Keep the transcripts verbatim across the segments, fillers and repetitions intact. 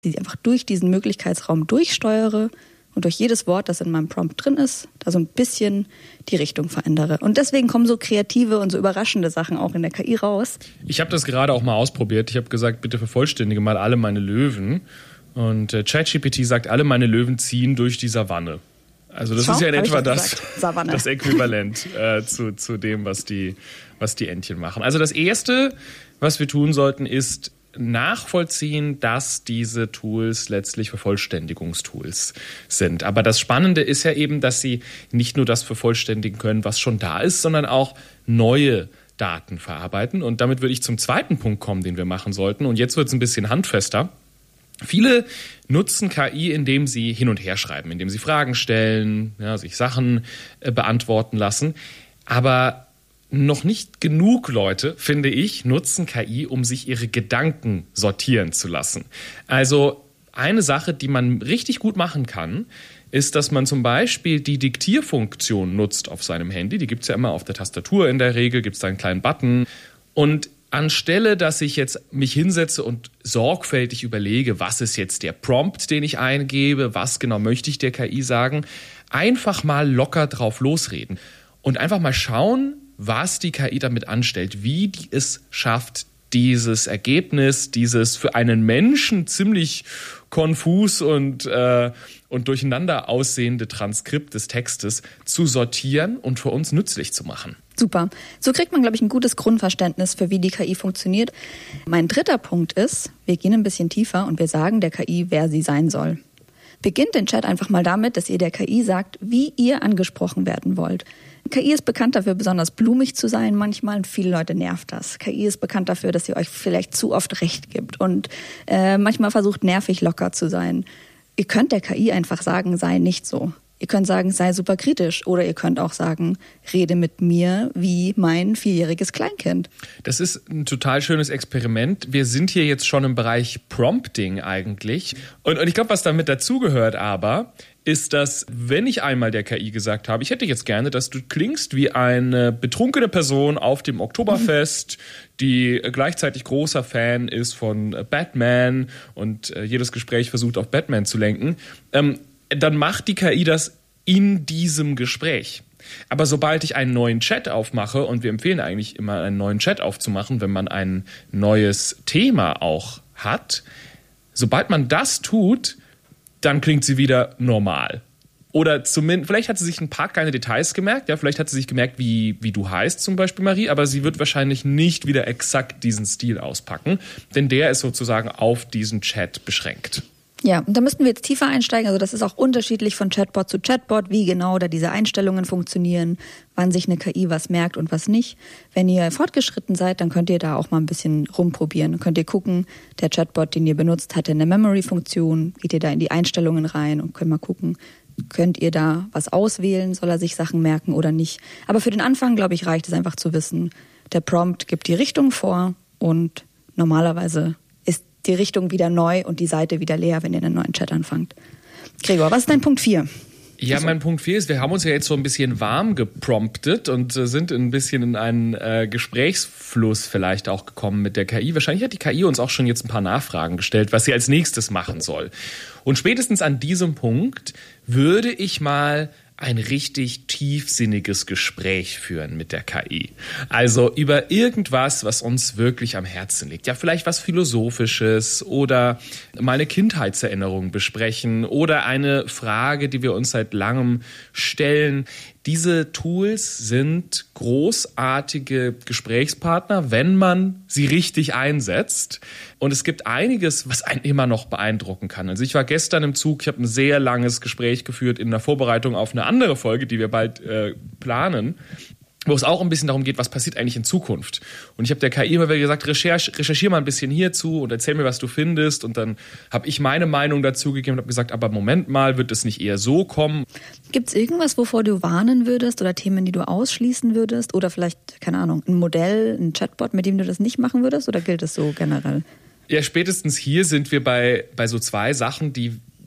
die einfach durch diesen Möglichkeitsraum durchsteuere und durch jedes Wort, das in meinem Prompt drin ist, da so ein bisschen die Richtung verändere. Und deswegen kommen so kreative und so überraschende Sachen auch in der K I raus. Ich habe das gerade auch mal ausprobiert. Ich habe gesagt, bitte vervollständige mal alle meine Löwen. Und äh, ChatGPT sagt, alle meine Löwen ziehen durch die Savanne. Also das Schau, ist ja in etwa das, das Äquivalent äh, zu, zu dem, was die, was die Entchen machen. Also das Erste, was wir tun sollten, ist nachvollziehen, dass diese Tools letztlich Vervollständigungstools sind. Aber das Spannende ist ja eben, dass sie nicht nur das vervollständigen können, was schon da ist, sondern auch neue Daten verarbeiten. Und damit würde ich zum zweiten Punkt kommen, den wir machen sollten. Und jetzt wird es ein bisschen handfester. Viele nutzen K I, indem sie hin und her schreiben, indem sie Fragen stellen, ja, sich Sachen äh, beantworten lassen. Aber noch nicht genug Leute, finde ich, nutzen K I, um sich ihre Gedanken sortieren zu lassen. Also eine Sache, die man richtig gut machen kann, ist, dass man zum Beispiel die Diktierfunktion nutzt auf seinem Handy. Die gibt es ja immer auf der Tastatur in der Regel, gibt es da einen kleinen Button. Und anstelle, dass ich jetzt mich hinsetze und sorgfältig überlege, was ist jetzt der Prompt, den ich eingebe, was genau möchte ich der K I sagen, einfach mal locker drauf losreden und einfach mal schauen, was die K I damit anstellt, wie die es schafft, dieses Ergebnis, dieses für einen Menschen ziemlich konfus und, äh, und durcheinander aussehende Transkript des Textes zu sortieren und für uns nützlich zu machen. Super. So kriegt man, glaube ich, ein gutes Grundverständnis für wie die K I funktioniert. Mein dritter Punkt ist, wir gehen ein bisschen tiefer und wir sagen der K I, wer sie sein soll. Beginnt den Chat einfach mal damit, dass ihr der K I sagt, wie ihr angesprochen werden wollt. K I ist bekannt dafür, besonders blumig zu sein manchmal und viele Leute nervt das. K I ist bekannt dafür, dass sie euch vielleicht zu oft recht gibt und äh, manchmal versucht, nervig locker zu sein. Ihr könnt der K I einfach sagen, sei nicht so. Ihr könnt sagen, sei super kritisch oder ihr könnt auch sagen, rede mit mir wie mein vierjähriges Kleinkind. Das ist ein total schönes Experiment. Wir sind hier jetzt schon im Bereich Prompting eigentlich. Und, und ich glaube, was damit dazugehört aber, ist, dass wenn ich einmal der K I gesagt habe, ich hätte jetzt gerne, dass du klingst wie eine betrunkene Person auf dem Oktoberfest, die gleichzeitig großer Fan ist von Batman und jedes Gespräch versucht auf Batman zu lenken, ähm, dann macht die K I das in diesem Gespräch. Aber sobald ich einen neuen Chat aufmache, und wir empfehlen eigentlich immer einen neuen Chat aufzumachen, wenn man ein neues Thema auch hat, sobald man das tut, dann klingt sie wieder normal. Oder zumindest, vielleicht hat sie sich ein paar kleine Details gemerkt, ja, vielleicht hat sie sich gemerkt, wie, wie du heißt zum Beispiel, Marie, aber sie wird wahrscheinlich nicht wieder exakt diesen Stil auspacken, denn der ist sozusagen auf diesen Chat beschränkt. Ja, und da müssten wir jetzt tiefer einsteigen. Also das ist auch unterschiedlich von Chatbot zu Chatbot, wie genau da diese Einstellungen funktionieren, wann sich eine K I was merkt und was nicht. Wenn ihr fortgeschritten seid, dann könnt ihr da auch mal ein bisschen rumprobieren. Dann könnt ihr gucken, der Chatbot, den ihr benutzt, hat eine Memory-Funktion. Geht ihr da in die Einstellungen rein und könnt mal gucken, könnt ihr da was auswählen, soll er sich Sachen merken oder nicht. Aber für den Anfang, glaube ich, reicht es einfach zu wissen, der Prompt gibt die Richtung vor und normalerweise ist die Richtung wieder neu und die Seite wieder leer, wenn ihr einen neuen Chat anfangt. Gregor, was ist dein Punkt vier? Ja, mein Punkt vier ist, wir haben uns ja jetzt so ein bisschen warm gepromptet und äh, sind ein bisschen in einen äh, Gesprächsfluss vielleicht auch gekommen mit der K I. Wahrscheinlich hat die K I uns auch schon jetzt ein paar Nachfragen gestellt, was sie als nächstes machen soll. Und spätestens an diesem Punkt würde ich mal ein richtig tiefsinniges Gespräch führen mit der K I. Also über irgendwas, was uns wirklich am Herzen liegt. Ja, vielleicht was Philosophisches oder mal eine Kindheitserinnerung besprechen oder eine Frage, die wir uns seit langem stellen. Diese Tools sind großartige Gesprächspartner, wenn man sie richtig einsetzt. Und es gibt einiges, was einen immer noch beeindrucken kann. Also ich war gestern im Zug, ich habe ein sehr langes Gespräch geführt in der Vorbereitung auf eine andere Folge, die wir bald äh, planen, wo es auch ein bisschen darum geht, was passiert eigentlich in Zukunft. Und ich habe der K I immer wieder gesagt, recherch, recherchier mal ein bisschen hierzu und erzähl mir, was du findest. Und dann habe ich meine Meinung dazu gegeben und habe gesagt, aber Moment mal, wird es nicht eher so kommen? Gibt es irgendwas, wovor du warnen würdest oder Themen, die du ausschließen würdest? Oder vielleicht, keine Ahnung, ein Modell, ein Chatbot, mit dem du das nicht machen würdest? Oder gilt es so generell? Ja, spätestens hier sind wir bei, bei so zwei Sachen, die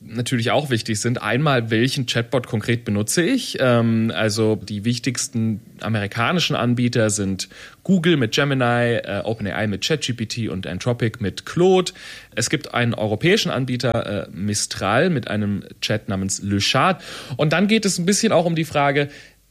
natürlich auch wichtig sind. Einmal, welchen Chatbot konkret benutze ich? Ähm, also die wichtigsten amerikanischen Anbieter sind Google mit Gemini, äh, OpenAI mit ChatGPT und Anthropic mit Claude. Es gibt einen europäischen Anbieter, äh, Mistral, mit einem Chat namens Le Chat. Und dann geht es ein bisschen auch um die Frage,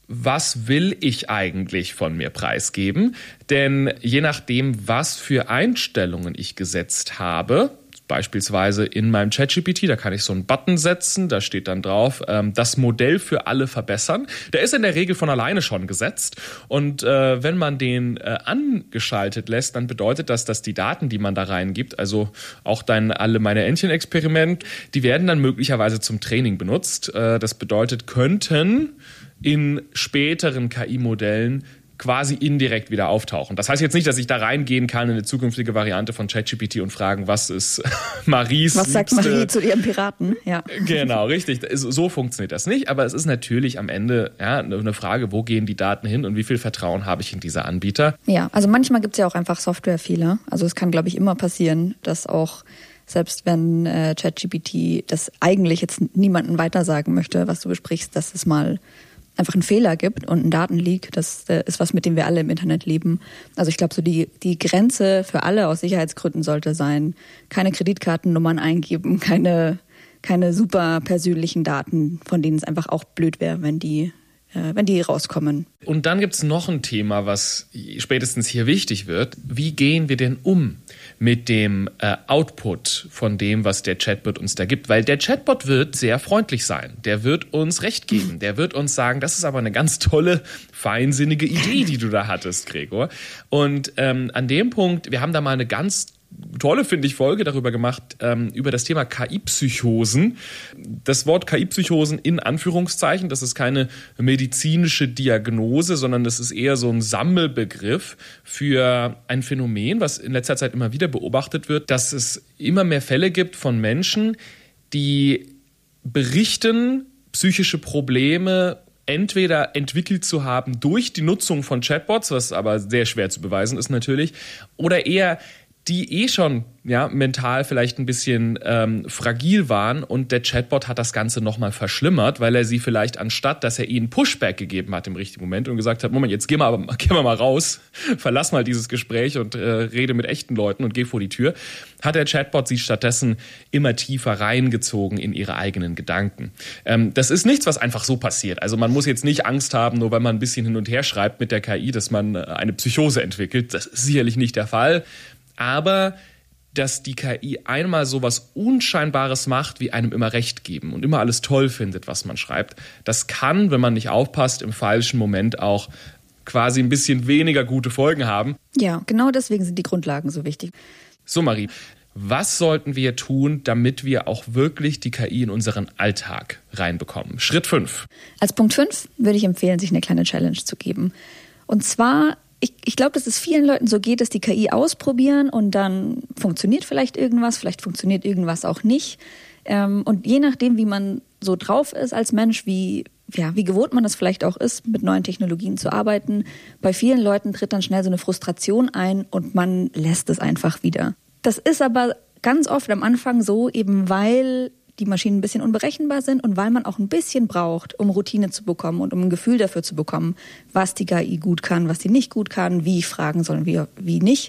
was will ich eigentlich von mir preisgeben? Denn je nachdem, was für Einstellungen ich gesetzt habe, beispielsweise in meinem ChatGPT, da kann ich so einen Button setzen, da steht dann drauf, ähm, das Modell für alle verbessern. Der ist in der Regel von alleine schon gesetzt und äh, wenn man den äh, angeschaltet lässt, dann bedeutet das, dass die Daten, die man da reingibt, also auch dein alle meine Entchen-Experiment, die werden dann möglicherweise zum Training benutzt. Äh, das bedeutet, könnten in späteren K I-Modellen quasi indirekt wieder auftauchen. Das heißt jetzt nicht, dass ich da reingehen kann in eine zukünftige Variante von ChatGPT und fragen, was ist Maries Was sagt liebste... Marie zu ihrem Piraten? Ja. Genau, richtig. So funktioniert das nicht, aber es ist natürlich am Ende ja, eine Frage, wo gehen die Daten hin und wie viel Vertrauen habe ich in diese Anbieter? Ja, also manchmal gibt es ja auch einfach Softwarefehler. Also es kann, glaube ich, immer passieren, dass auch selbst wenn äh, ChatGPT das eigentlich jetzt niemandem weitersagen möchte, was du besprichst, dass es mal einfach einen Fehler gibt und ein Datenleak, das ist was, mit dem wir alle im Internet leben. Also ich glaube, so die, die Grenze für alle aus Sicherheitsgründen sollte sein, keine Kreditkartennummern eingeben, keine, keine super persönlichen Daten, von denen es einfach auch blöd wäre, wenn die wenn die rauskommen. Und dann gibt es noch ein Thema, was spätestens hier wichtig wird. Wie gehen wir denn um mit dem äh, Output von dem, was der Chatbot uns da gibt? Weil der Chatbot wird sehr freundlich sein. Der wird uns Recht geben. Der wird uns sagen, das ist aber eine ganz tolle, feinsinnige Idee, die du da hattest, Gregor. Und ähm, an dem Punkt, wir haben da mal eine ganz tolle, finde ich, Folge darüber gemacht, ähm, über das Thema K I-Psychosen. Das Wort K I-Psychosen in Anführungszeichen, das ist keine medizinische Diagnose, sondern das ist eher so ein Sammelbegriff für ein Phänomen, was in letzter Zeit immer wieder beobachtet wird, dass es immer mehr Fälle gibt von Menschen, die berichten, psychische Probleme entweder entwickelt zu haben durch die Nutzung von Chatbots, was aber sehr schwer zu beweisen ist natürlich, oder eher die eh schon ja mental vielleicht ein bisschen ähm, fragil waren und der Chatbot hat das Ganze nochmal verschlimmert, weil er sie vielleicht anstatt, dass er ihnen Pushback gegeben hat im richtigen Moment und gesagt hat, Moment, jetzt geh mal, geh mal, mal raus, verlass mal dieses Gespräch und äh, rede mit echten Leuten und geh vor die Tür, hat der Chatbot sie stattdessen immer tiefer reingezogen in ihre eigenen Gedanken. Ähm, das ist nichts, was einfach so passiert. Also man muss jetzt nicht Angst haben, nur weil man ein bisschen hin und her schreibt mit der K I, dass man eine Psychose entwickelt. Das ist sicherlich nicht der Fall. Aber dass die K I einmal so was Unscheinbares macht, wie einem immer Recht geben und immer alles toll findet, was man schreibt, das kann, wenn man nicht aufpasst, im falschen Moment auch quasi ein bisschen weniger gute Folgen haben. Ja, genau deswegen sind die Grundlagen so wichtig. So, Marie, was sollten wir tun, damit wir auch wirklich die K I in unseren Alltag reinbekommen? Schritt fünf. Als Punkt fünf würde ich empfehlen, sich eine kleine Challenge zu geben. Und zwar Ich, ich glaube, dass es vielen Leuten so geht, dass die K I ausprobieren und dann funktioniert vielleicht irgendwas, vielleicht funktioniert irgendwas auch nicht. Ähm, und je nachdem, wie man so drauf ist als Mensch, wie, ja, wie gewohnt man das vielleicht auch ist, mit neuen Technologien zu arbeiten, bei vielen Leuten tritt dann schnell so eine Frustration ein und man lässt es einfach wieder. Das ist aber ganz oft am Anfang so, eben weil die Maschinen ein bisschen unberechenbar sind und weil man auch ein bisschen braucht, um Routine zu bekommen und um ein Gefühl dafür zu bekommen, was die K I gut kann, was sie nicht gut kann, wie ich fragen soll und wie, wie nicht.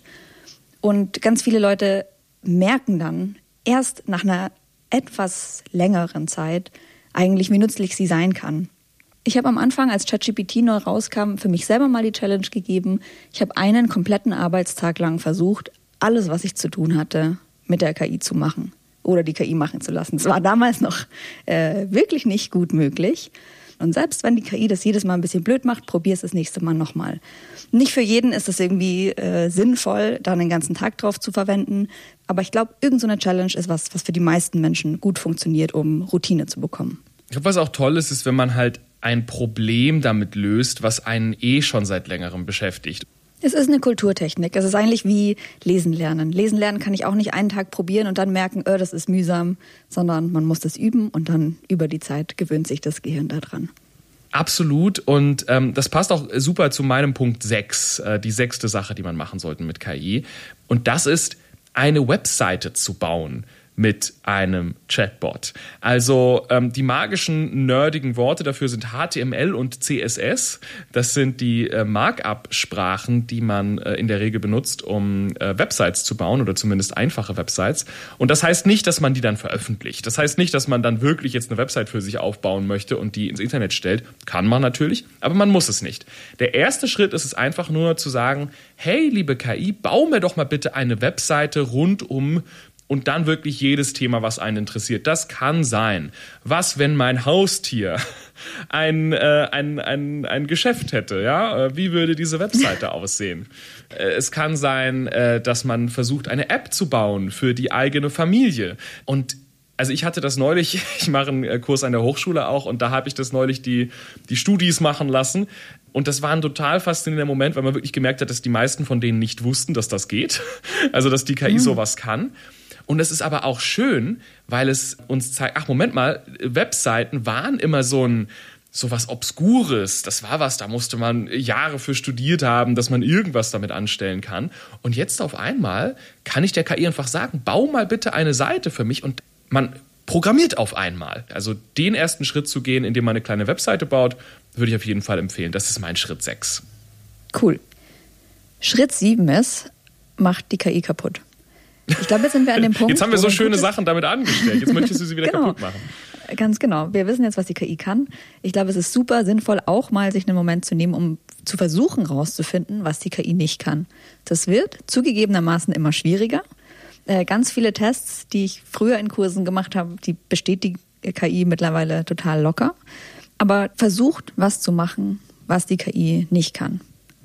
Und ganz viele Leute merken dann erst nach einer etwas längeren Zeit eigentlich, wie nützlich sie sein kann. Ich habe am Anfang, als ChatGPT neu rauskam, für mich selber mal die Challenge gegeben. Ich habe einen kompletten Arbeitstag lang versucht, alles, was ich zu tun hatte, mit der K I zu machen. Oder die K I machen zu lassen. Es war damals noch äh, wirklich nicht gut möglich. Und selbst wenn die K I das jedes Mal ein bisschen blöd macht, probier es das nächste Mal nochmal. Nicht für jeden ist es irgendwie äh, sinnvoll, da einen ganzen Tag drauf zu verwenden. Aber ich glaube, irgend so eine Challenge ist was, was für die meisten Menschen gut funktioniert, um Routine zu bekommen. Ich glaube, was auch toll ist, ist, wenn man halt ein Problem damit löst, was einen eh schon seit längerem beschäftigt. Es ist eine Kulturtechnik. Es ist eigentlich wie Lesen lernen. Lesen lernen kann ich auch nicht einen Tag probieren und dann merken, oh, das ist mühsam, sondern man muss das üben und dann über die Zeit gewöhnt sich das Gehirn daran. Absolut, und ähm, das passt auch super zu meinem Punkt sechs, äh, die sechste Sache, die man machen sollte mit K I. Und das ist, eine Webseite zu bauen mit einem Chatbot. Also ähm, die magischen, nerdigen Worte dafür sind H T M L und C S S. Das sind die äh, Markup-Sprachen, die man äh, in der Regel benutzt, um äh, Websites zu bauen oder zumindest einfache Websites. Und das heißt nicht, dass man die dann veröffentlicht. Das heißt nicht, dass man dann wirklich jetzt eine Website für sich aufbauen möchte und die ins Internet stellt. Kann man natürlich, aber man muss es nicht. Der erste Schritt ist es einfach nur zu sagen, hey, liebe K I, bau mir doch mal bitte eine Webseite rund um und dann wirklich jedes Thema, was einen interessiert. Das kann sein, was, wenn mein Haustier ein, äh, ein, ein, ein Geschäft hätte, ja? Wie würde diese Webseite aussehen? Es kann sein, äh, dass man versucht, eine App zu bauen für die eigene Familie. Und also ich hatte das neulich, ich mache einen Kurs an der Hochschule auch und da habe ich das neulich die, die Studis machen lassen. Und das war ein total faszinierender Moment, weil man wirklich gemerkt hat, dass die meisten von denen nicht wussten, dass das geht. Also dass die K I mhm. sowas kann. Und es ist aber auch schön, weil es uns zeigt, ach Moment mal, Webseiten waren immer so ein so was Obskures. Das war was, da musste man Jahre für studiert haben, dass man irgendwas damit anstellen kann. Und jetzt auf einmal kann ich der K I einfach sagen, bau mal bitte eine Seite für mich und man programmiert auf einmal. Also den ersten Schritt zu gehen, indem man eine kleine Webseite baut, würde ich auf jeden Fall empfehlen. Das ist mein Schritt sechs. Cool. Schritt sieben ist, macht die K I kaputt. Ich glaube, jetzt sind wir an dem Punkt. Jetzt haben wir so schöne Sachen damit angestellt. Jetzt möchtest du sie wieder genau. kaputt machen. Ganz genau. Wir wissen jetzt, was die K I kann. Ich glaube, es ist super sinnvoll, auch mal sich einen Moment zu nehmen, um zu versuchen, rauszufinden, was die K I nicht kann. Das wird zugegebenermaßen immer schwieriger. Äh, ganz viele Tests, die ich früher in Kursen gemacht habe, die besteht die K I mittlerweile total locker. Aber versucht, was zu machen, was die K I nicht kann.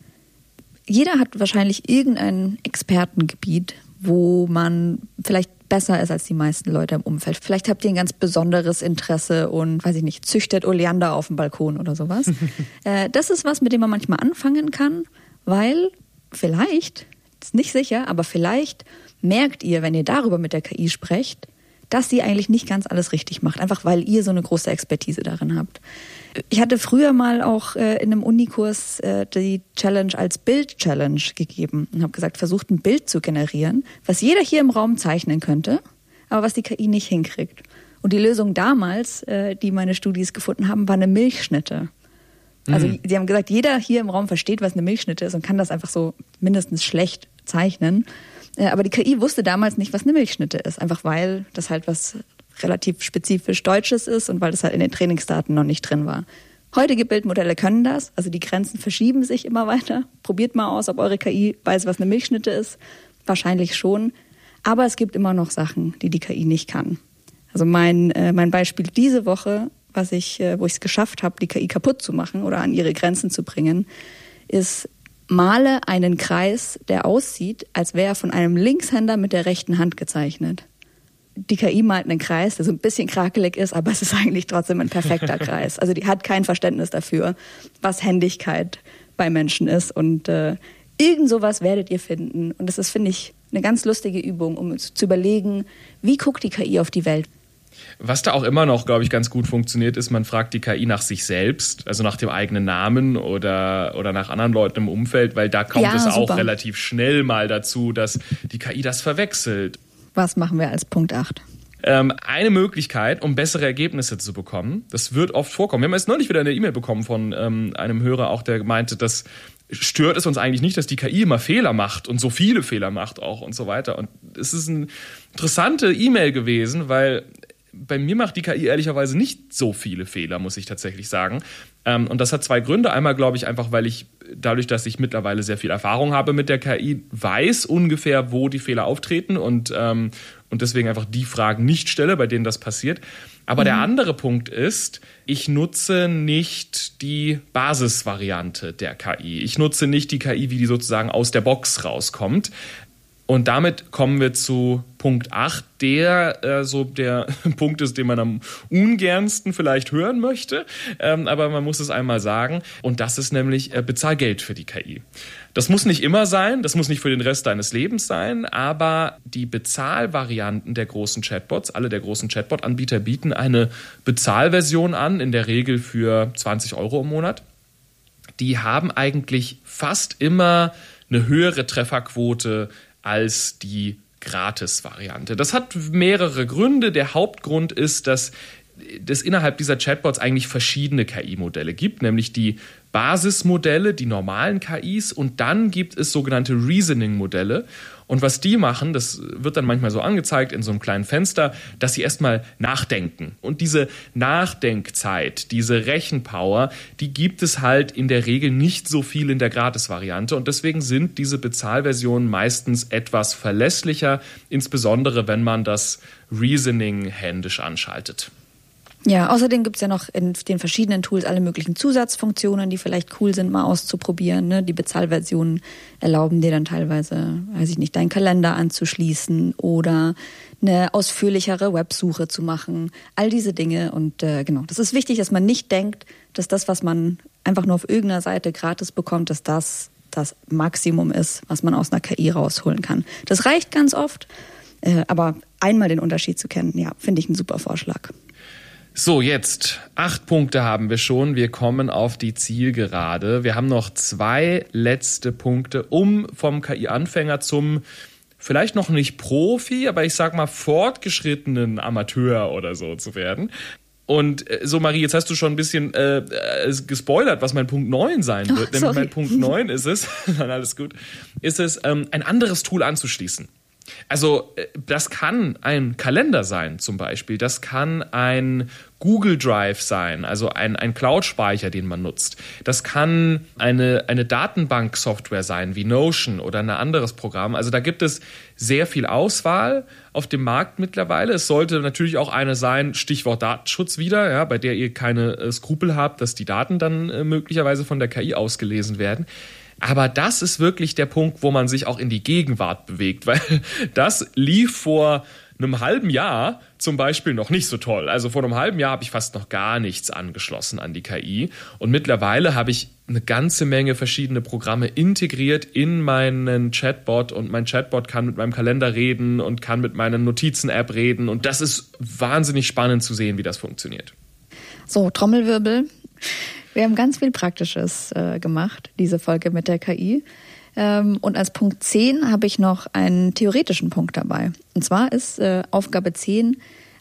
Jeder hat wahrscheinlich irgendein Expertengebiet, wo man vielleicht besser ist als die meisten Leute im Umfeld. Vielleicht habt ihr ein ganz besonderes Interesse und, weiß ich nicht, züchtet Oleander auf dem Balkon oder sowas. äh, das ist was, mit dem man manchmal anfangen kann, weil vielleicht, ist nicht sicher, aber vielleicht merkt ihr, wenn ihr darüber mit der K I sprecht, dass sie eigentlich nicht ganz alles richtig macht, einfach weil ihr so eine große Expertise darin habt. Ich hatte früher mal auch äh, in einem Unikurs äh, die Challenge als Bild-Challenge gegeben und habe gesagt, versucht ein Bild zu generieren, was jeder hier im Raum zeichnen könnte, aber was die K I nicht hinkriegt. Und die Lösung damals, äh, die meine Studis gefunden haben, war eine Milchschnitte. Also mhm. die haben gesagt, jeder hier im Raum versteht, was eine Milchschnitte ist und kann das einfach so mindestens schlecht zeichnen. Äh, aber die K I wusste damals nicht, was eine Milchschnitte ist, einfach weil das halt was relativ spezifisch Deutsches ist und weil das halt in den Trainingsdaten noch nicht drin war. Heutige Bildmodelle können das, also die Grenzen verschieben sich immer weiter. Probiert mal aus, ob eure K I weiß, was eine Milchschnitte ist. Wahrscheinlich schon. Aber es gibt immer noch Sachen, die die K I nicht kann. Also mein, äh, mein Beispiel diese Woche, was ich, äh, wo ich es geschafft habe, die K I kaputt zu machen oder an ihre Grenzen zu bringen, ist, male einen Kreis, der aussieht, als wäre er von einem Linkshänder mit der rechten Hand gezeichnet. Die K I malt einen Kreis, der so ein bisschen krakelig ist, aber es ist eigentlich trotzdem ein perfekter Kreis. Also die hat kein Verständnis dafür, was Händigkeit bei Menschen ist. Und äh, irgend sowas werdet ihr finden. Und das ist, finde ich, eine ganz lustige Übung, um zu überlegen, wie guckt die K I auf die Welt. Was da auch immer noch, glaube ich, ganz gut funktioniert, ist, man fragt die K I nach sich selbst, also nach dem eigenen Namen oder, oder nach anderen Leuten im Umfeld, weil da kommt ja, es auch super. relativ schnell mal dazu, dass die K I das verwechselt. Was machen wir als Punkt acht? Ähm, eine Möglichkeit, um bessere Ergebnisse zu bekommen, das wird oft vorkommen. Wir haben jetzt neulich wieder eine E-Mail bekommen von ähm, einem Hörer, auch der meinte, das stört es uns eigentlich nicht, dass die K I immer Fehler macht und so viele Fehler macht auch und so weiter. Und es ist eine interessante E-Mail gewesen, weil bei mir macht die K I ehrlicherweise nicht so viele Fehler, muss ich tatsächlich sagen. Ähm, und das hat zwei Gründe. Einmal glaube ich einfach, weil ich dadurch, dass ich mittlerweile sehr viel Erfahrung habe mit der K I, weiß ungefähr, wo die Fehler auftreten und, ähm, und deswegen einfach die Fragen nicht stelle, bei denen das passiert. Aber mhm. der andere Punkt ist, ich nutze nicht die Basisvariante der K I. Ich nutze nicht die K I, wie die sozusagen aus der Box rauskommt. Und damit kommen wir zu Punkt acht, der äh, so der Punkt ist, den man am ungernsten vielleicht hören möchte, ähm, aber man muss es einmal sagen. Und das ist nämlich, äh, bezahl Geld für die K I. Das muss nicht immer sein, das muss nicht für den Rest deines Lebens sein, aber die Bezahlvarianten der großen Chatbots, alle der großen Chatbot-Anbieter bieten eine Bezahlversion an, in der Regel für zwanzig Euro im Monat. Die haben eigentlich fast immer eine höhere Trefferquote als die Gratis-Variante. Das hat mehrere Gründe. Der Hauptgrund ist, dass es innerhalb dieser Chatbots eigentlich verschiedene K I-Modelle gibt, nämlich die Basismodelle, die normalen K Is, und dann gibt es sogenannte Reasoning-Modelle. Und was die machen, das wird dann manchmal so angezeigt in so einem kleinen Fenster, dass sie erstmal nachdenken. Und diese Nachdenkzeit, diese Rechenpower, die gibt es halt in der Regel nicht so viel in der Gratis-Variante. Und deswegen sind diese Bezahlversionen meistens etwas verlässlicher, insbesondere wenn man das Reasoning händisch anschaltet. Ja, außerdem gibt's ja noch in den verschiedenen Tools alle möglichen Zusatzfunktionen, die vielleicht cool sind, mal auszuprobieren. Ne? Die Bezahlversionen erlauben dir dann teilweise, weiß ich nicht, deinen Kalender anzuschließen oder eine ausführlichere Websuche zu machen. All diese Dinge. Und äh, genau, das ist wichtig, dass man nicht denkt, dass das, was man einfach nur auf irgendeiner Seite gratis bekommt, dass das das Maximum ist, was man aus einer K I rausholen kann. Das reicht ganz oft, äh, aber einmal den Unterschied zu kennen, ja, finde ich einen super Vorschlag. So, jetzt acht Punkte haben wir schon. Wir kommen auf die Zielgerade. Wir haben noch zwei letzte Punkte, um vom K I-Anfänger zum vielleicht noch nicht Profi, aber ich sag mal fortgeschrittenen Amateur oder so zu werden. Und so, Marie, jetzt hast du schon ein bisschen äh, gespoilert, was mein Punkt neun sein wird. Oh, Nämlich mein Punkt neun ist es, dann alles gut, ist es, ähm, ein anderes Tool anzuschließen. Also das kann ein Kalender sein zum Beispiel, das kann ein Google Drive sein, also ein, ein Cloud-Speicher, den man nutzt. Das kann eine, eine Datenbank-Software sein, wie Notion oder ein anderes Programm. Also da gibt es sehr viel Auswahl auf dem Markt mittlerweile. Es sollte natürlich auch eine sein, Stichwort Datenschutz wieder, ja, bei der ihr keine äh, Skrupel habt, dass die Daten dann äh, möglicherweise von der K I ausgelesen werden. Aber das ist wirklich der Punkt, wo man sich auch in die Gegenwart bewegt, weil das lief vor einem halben Jahr zum Beispiel noch nicht so toll. Also vor einem halben Jahr habe ich fast noch gar nichts angeschlossen an die K I und mittlerweile habe ich eine ganze Menge verschiedene Programme integriert in meinen Chatbot und mein Chatbot kann mit meinem Kalender reden und kann mit meiner Notizen-App reden und das ist wahnsinnig spannend zu sehen, wie das funktioniert. So, Trommelwirbel. Wir haben ganz viel Praktisches äh, gemacht, diese Folge mit der K I. Ähm, und als Punkt zehn habe ich noch einen theoretischen Punkt dabei. Und zwar ist äh, Aufgabe zehn,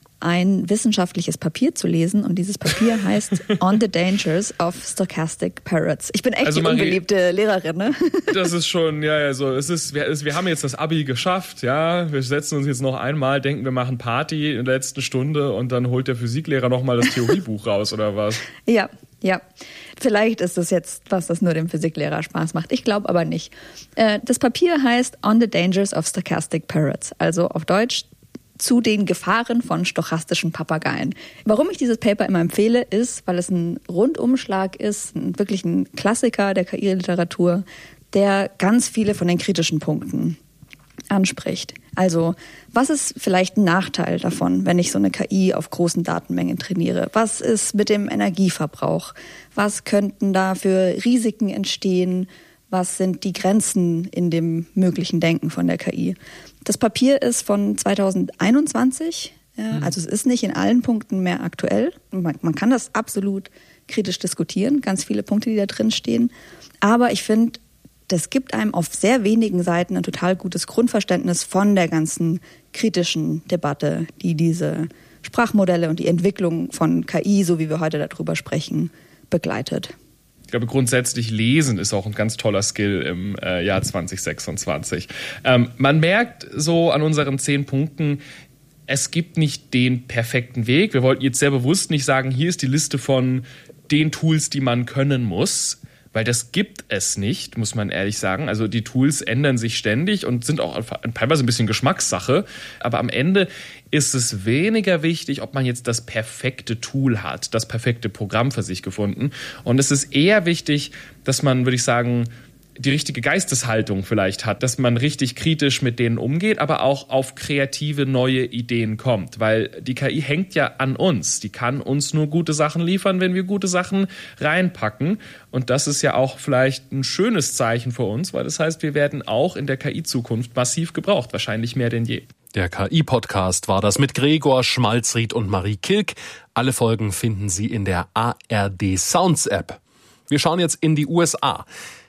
ein wissenschaftliches Papier zu lesen. Und dieses Papier heißt On the Dangers of Stochastic Parrots. Ich bin echt also die Marie, unbeliebte Lehrerin, ne? Das ist schon, ja, ja, so. Es ist, wir, es, wir haben jetzt das Abi geschafft, ja. Wir setzen uns jetzt noch einmal, denken, wir machen Party in der letzten Stunde und dann holt der Physiklehrer nochmal das Theoriebuch raus, oder was? Ja. Ja, vielleicht ist es jetzt was, das nur dem Physiklehrer Spaß macht. Ich glaube aber nicht. Das Papier heißt On the Dangers of Stochastic Parrots, also auf Deutsch zu den Gefahren von stochastischen Papageien. Warum ich dieses Paper immer empfehle, ist, weil es ein Rundumschlag ist, wirklich ein Klassiker der K I-Literatur, der ganz viele von den kritischen Punkten anspricht. Also, was ist vielleicht ein Nachteil davon, wenn ich so eine K I auf großen Datenmengen trainiere? Was ist mit dem Energieverbrauch? Was könnten da für Risiken entstehen? Was sind die Grenzen in dem möglichen Denken von der K I? Das Papier ist von zweitausendeinundzwanzig, ja, also es ist nicht in allen Punkten mehr aktuell. Man, man kann das absolut kritisch diskutieren, ganz viele Punkte, die da drin stehen. Aber ich finde, das gibt einem auf sehr wenigen Seiten ein total gutes Grundverständnis von der ganzen kritischen Debatte, die diese Sprachmodelle und die Entwicklung von K I, so wie wir heute darüber sprechen, begleitet. Ich glaube, grundsätzlich lesen ist auch ein ganz toller Skill im äh, Jahr zwanzig sechsundzwanzig. Ähm, man merkt so an unseren zehn Punkten, es gibt nicht den perfekten Weg. Wir wollten jetzt sehr bewusst nicht sagen, hier ist die Liste von den Tools, die man können muss. Weil das gibt es nicht, muss man ehrlich sagen. Also die Tools ändern sich ständig und sind auch teilweise ein bisschen Geschmackssache. Aber am Ende ist es weniger wichtig, ob man jetzt das perfekte Tool hat, das perfekte Programm für sich gefunden. Und es ist eher wichtig, dass man, würde ich sagen, die richtige Geisteshaltung vielleicht hat, dass man richtig kritisch mit denen umgeht, aber auch auf kreative neue Ideen kommt, weil die K I hängt ja an uns. Die kann uns nur gute Sachen liefern, wenn wir gute Sachen reinpacken. Und das ist ja auch vielleicht ein schönes Zeichen für uns, weil das heißt, wir werden auch in der K I-Zukunft massiv gebraucht, wahrscheinlich mehr denn je. Der K I-Podcast war das mit Gregor Schmalzried und Marie Kilk. Alle Folgen finden Sie in der A R D Sounds App. Wir schauen jetzt in die U S A.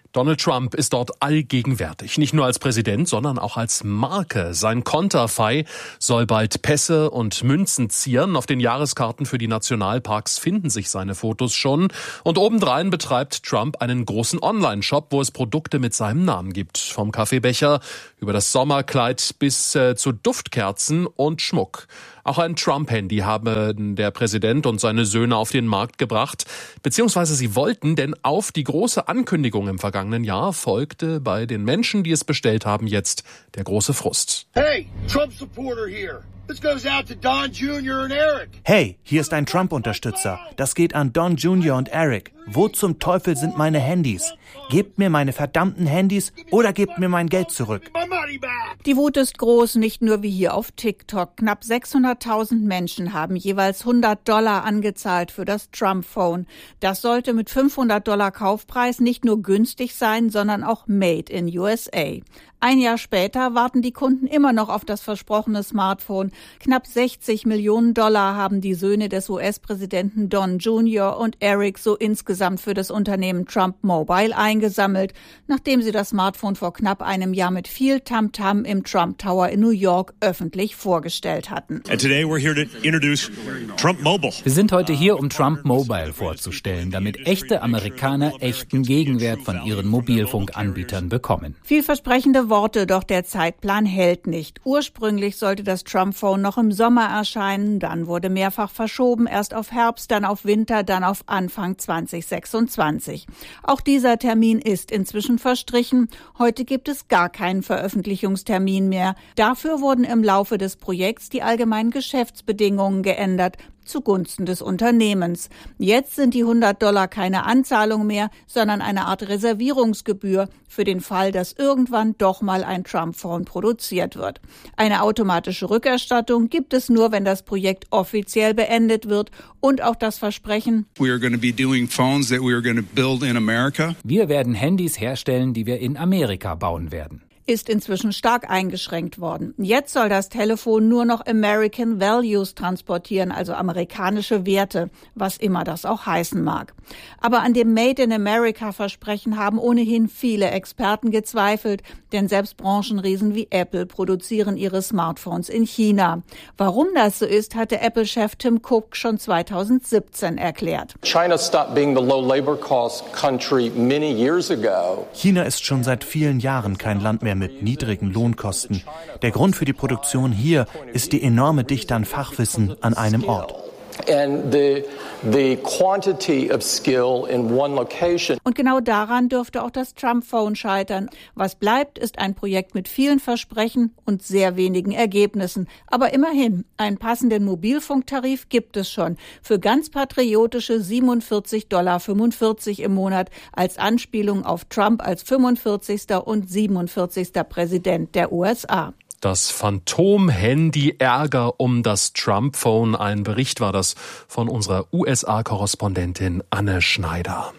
Donald Trump ist dort allgegenwärtig, nicht nur als Präsident, sondern auch als Marke. Sein Konterfei soll bald Pässe und Münzen zieren. Auf den Jahreskarten für die Nationalparks finden sich seine Fotos schon. Und obendrein betreibt Trump einen großen Online-Shop, wo es Produkte mit seinem Namen gibt. Vom Kaffeebecher über das Sommerkleid bis äh, zu Duftkerzen und Schmuck. Auch ein Trump-Handy haben der Präsident und seine Söhne auf den Markt gebracht, beziehungsweise sie wollten, denn auf die große Ankündigung im vergangenen Jahr folgte bei den Menschen, die es bestellt haben, jetzt der große Frust. Hey, Trump-Supporter here. This goes out to Don Junior and Eric. Hey, hier ist ein Trump-Unterstützer. Das geht an Don Junior und Eric. Wo zum Teufel sind meine Handys? Gebt mir meine verdammten Handys oder gebt mir mein Geld zurück. Die Wut ist groß, nicht nur wie hier auf TikTok. Knapp sechshunderttausend Menschen haben jeweils hundert Dollar angezahlt für das Trump-Phone. Das sollte mit fünfhundert Dollar Kaufpreis nicht nur günstig sein, sondern auch made in U S A. Ein Jahr später warten die Kunden immer noch auf das versprochene Smartphone. Knapp sechzig Millionen Dollar haben die Söhne des U S-Präsidenten Don Junior und Eric so insgesamt für das Unternehmen Trump Mobile eingesammelt, nachdem sie das Smartphone vor knapp einem Jahr mit viel Tamtam im Trump Tower in New York öffentlich vorgestellt hatten. And today we're here to introduce Trump Mobile. Wir sind heute hier, um Trump Mobile vorzustellen, damit echte Amerikaner echten Gegenwert von ihren Mobilfunkanbietern bekommen. Vielversprechende Worte, doch der Zeitplan hält nicht. Ursprünglich sollte das Trump-Phone noch im Sommer erscheinen, dann wurde mehrfach verschoben, erst auf Herbst, dann auf Winter, dann auf Anfang zwanzig sechsundzwanzig. Auch dieser Termin ist inzwischen verstrichen. Heute gibt es gar keinen Veröffentlichungstermin mehr. Dafür wurden im Laufe des Projekts die allgemeinen Geschäftsbedingungen geändert, zugunsten des Unternehmens. Jetzt sind die hundert Dollar keine Anzahlung mehr, sondern eine Art Reservierungsgebühr für den Fall, dass irgendwann doch mal ein Trump-Phone produziert wird. Eine automatische Rückerstattung gibt es nur, wenn das Projekt offiziell beendet wird und auch das Versprechen, We are going to be doing phones that we are going to build in America. Wir werden Handys herstellen, die wir in Amerika bauen werden. Ist inzwischen stark eingeschränkt worden. Jetzt soll das Telefon nur noch American Values transportieren, also amerikanische Werte, was immer das auch heißen mag. Aber an dem Made in America Versprechen haben ohnehin viele Experten gezweifelt, denn selbst Branchenriesen wie Apple produzieren ihre Smartphones in China. Warum das so ist, hatte Apple-Chef Tim Cook schon zweitausendsiebzehn erklärt. China stopped being the low labor cost country many years ago. China ist schon seit vielen Jahren kein Land mehr mit niedrigen Lohnkosten. Der Grund für die Produktion hier ist die enorme Dichte an Fachwissen an einem Ort. And the, the quantity of skill in one location. Und genau daran dürfte auch das Trump-Phone scheitern. Was bleibt, ist ein Projekt mit vielen Versprechen und sehr wenigen Ergebnissen. Aber immerhin, einen passenden Mobilfunktarif gibt es schon. Für ganz patriotische siebenundvierzig Komma fünfundvierzig Dollar im Monat als Anspielung auf Trump als fünfundvierzigsten und siebenundvierzigsten Präsident der U S A. Das Phantom-Handy Ärger um das Trump-Phone. Ein Bericht war das von unserer U S A-Korrespondentin Anne Schneider.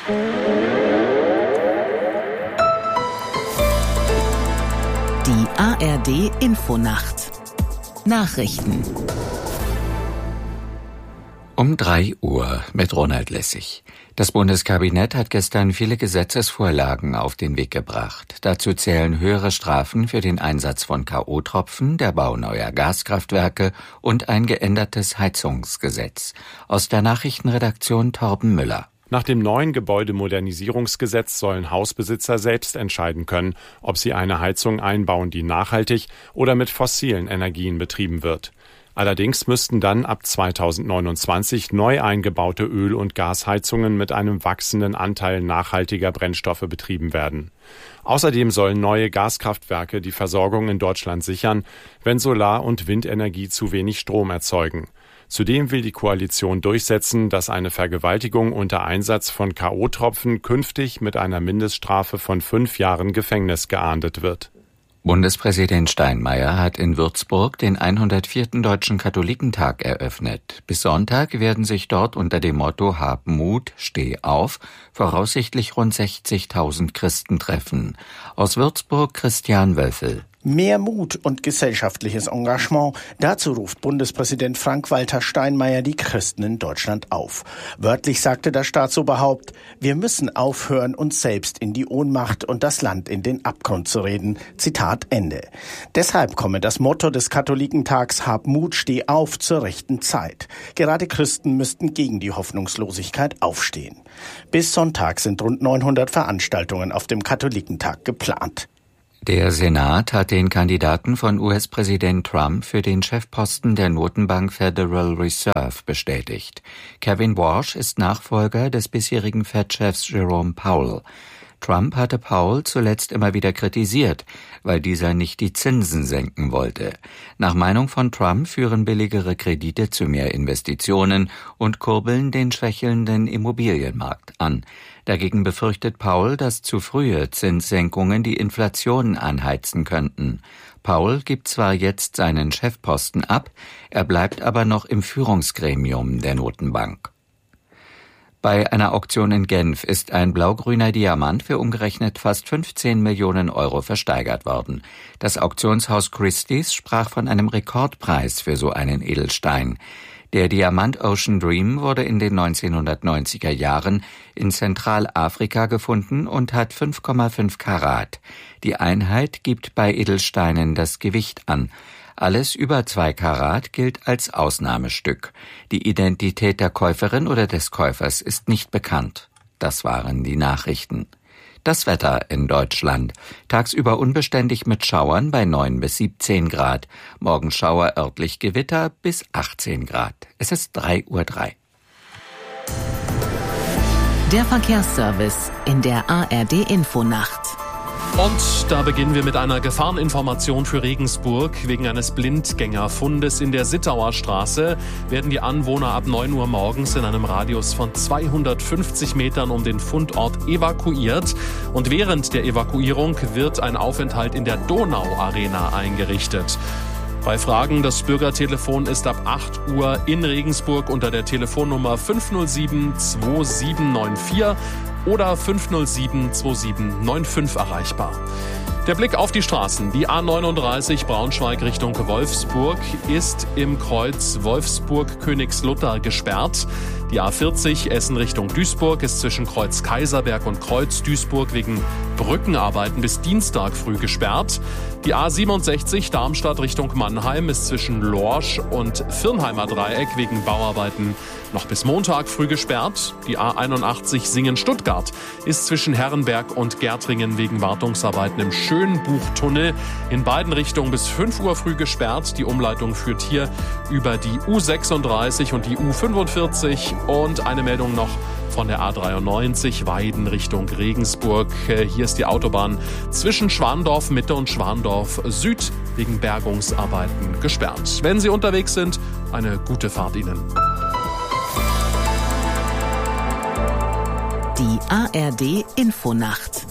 Die A R D Infonacht. Nachrichten. Um drei Uhr mit Ronald Lessig. Das Bundeskabinett hat gestern viele Gesetzesvorlagen auf den Weg gebracht. Dazu zählen höhere Strafen für den Einsatz von K O-Tropfen, der Bau neuer Gaskraftwerke und ein geändertes Heizungsgesetz. Aus der Nachrichtenredaktion Torben Müller. Nach dem neuen Gebäudemodernisierungsgesetz sollen Hausbesitzer selbst entscheiden können, ob sie eine Heizung einbauen, die nachhaltig oder mit fossilen Energien betrieben wird. Allerdings müssten dann ab zweitausendneunundzwanzig neu eingebaute Öl- und Gasheizungen mit einem wachsenden Anteil nachhaltiger Brennstoffe betrieben werden. Außerdem sollen neue Gaskraftwerke die Versorgung in Deutschland sichern, wenn Solar- und Windenergie zu wenig Strom erzeugen. Zudem will die Koalition durchsetzen, dass eine Vergewaltigung unter Einsatz von K O-Tropfen künftig mit einer Mindeststrafe von fünf Jahren Gefängnis geahndet wird. Bundespräsident Steinmeier hat in Würzburg den hundertvierten Deutschen Katholikentag eröffnet. Bis Sonntag werden sich dort unter dem Motto Hab Mut, steh auf voraussichtlich rund sechzigtausend Christen treffen. Aus Würzburg Christian Wölfel. Mehr Mut und gesellschaftliches Engagement, dazu ruft Bundespräsident Frank-Walter Steinmeier die Christen in Deutschland auf. Wörtlich sagte das Staatsoberhaupt, wir müssen aufhören, uns selbst in die Ohnmacht und das Land in den Abgrund zu reden. Zitat Ende. Deshalb komme das Motto des Katholikentags Hab Mut, steh auf zur rechten Zeit. Gerade Christen müssten gegen die Hoffnungslosigkeit aufstehen. Bis Sonntag sind rund neunhundert Veranstaltungen auf dem Katholikentag geplant. Der Senat hat den Kandidaten von U S-Präsident Trump für den Chefposten der Notenbank Federal Reserve bestätigt. Kevin Warsh ist Nachfolger des bisherigen Fed-Chefs Jerome Powell. Trump hatte Powell zuletzt immer wieder kritisiert, weil dieser nicht die Zinsen senken wollte. Nach Meinung von Trump führen billigere Kredite zu mehr Investitionen und kurbeln den schwächelnden Immobilienmarkt an. Dagegen befürchtet Powell, dass zu frühe Zinssenkungen die Inflation anheizen könnten. Powell gibt zwar jetzt seinen Chefposten ab, er bleibt aber noch im Führungsgremium der Notenbank. Bei einer Auktion in Genf ist ein blaugrüner Diamant für umgerechnet fast fünfzehn Millionen Euro versteigert worden. Das Auktionshaus Christie's sprach von einem Rekordpreis für so einen Edelstein. Der Diamant Ocean Dream wurde in den neunzehnhundertneunziger Jahren in Zentralafrika gefunden und hat fünf Komma fünf Karat. Die Einheit gibt bei Edelsteinen das Gewicht an. Alles über zwei Karat gilt als Ausnahmestück. Die Identität der Käuferin oder des Käufers ist nicht bekannt. Das waren die Nachrichten. Das Wetter in Deutschland. Tagsüber unbeständig mit Schauern bei neun bis siebzehn Grad. Morgen Schauer, örtlich Gewitter bis achtzehn Grad. Es ist drei Uhr drei. Der Verkehrsservice in der A R D-Infonacht. Und da beginnen wir mit einer Gefahreninformation für Regensburg. Wegen eines Blindgängerfundes in der Sittauer Straße werden die Anwohner ab neun Uhr morgens in einem Radius von zweihundertfünfzig Metern um den Fundort evakuiert. Und während der Evakuierung wird ein Aufenthalt in der Donau-Arena eingerichtet. Bei Fragen, das Bürgertelefon ist ab acht Uhr in Regensburg unter der Telefonnummer fünf null sieben zwei sieben neun vier oder fünf null sieben zwei sieben neun fünf erreichbar. Der Blick auf die Straßen. Die A neununddreißig Braunschweig Richtung Wolfsburg ist im Kreuz Wolfsburg-Königslutter gesperrt. Die A vierzig Essen Richtung Duisburg ist zwischen Kreuz Kaiserberg und Kreuz Duisburg wegen Brückenarbeiten bis Dienstag früh gesperrt. Die A siebenundsechzig Darmstadt Richtung Mannheim ist zwischen Lorsch und Firnheimer Dreieck wegen Bauarbeiten noch bis Montag früh gesperrt. Die A einundachtzig Singen-Stuttgart ist zwischen Herrenberg und Gärtringen wegen Wartungsarbeiten im Schönbuchtunnel in beiden Richtungen bis fünf Uhr früh gesperrt. Die Umleitung führt hier über die U sechsunddreißig und die U fünfundvierzig. Und eine Meldung noch von der A dreiundneunzig Weiden Richtung Regensburg. Hier ist die Autobahn zwischen Schwandorf Mitte und Schwandorf Süd wegen Bergungsarbeiten gesperrt. Wenn Sie unterwegs sind, eine gute Fahrt Ihnen. Die A R D-Infonacht.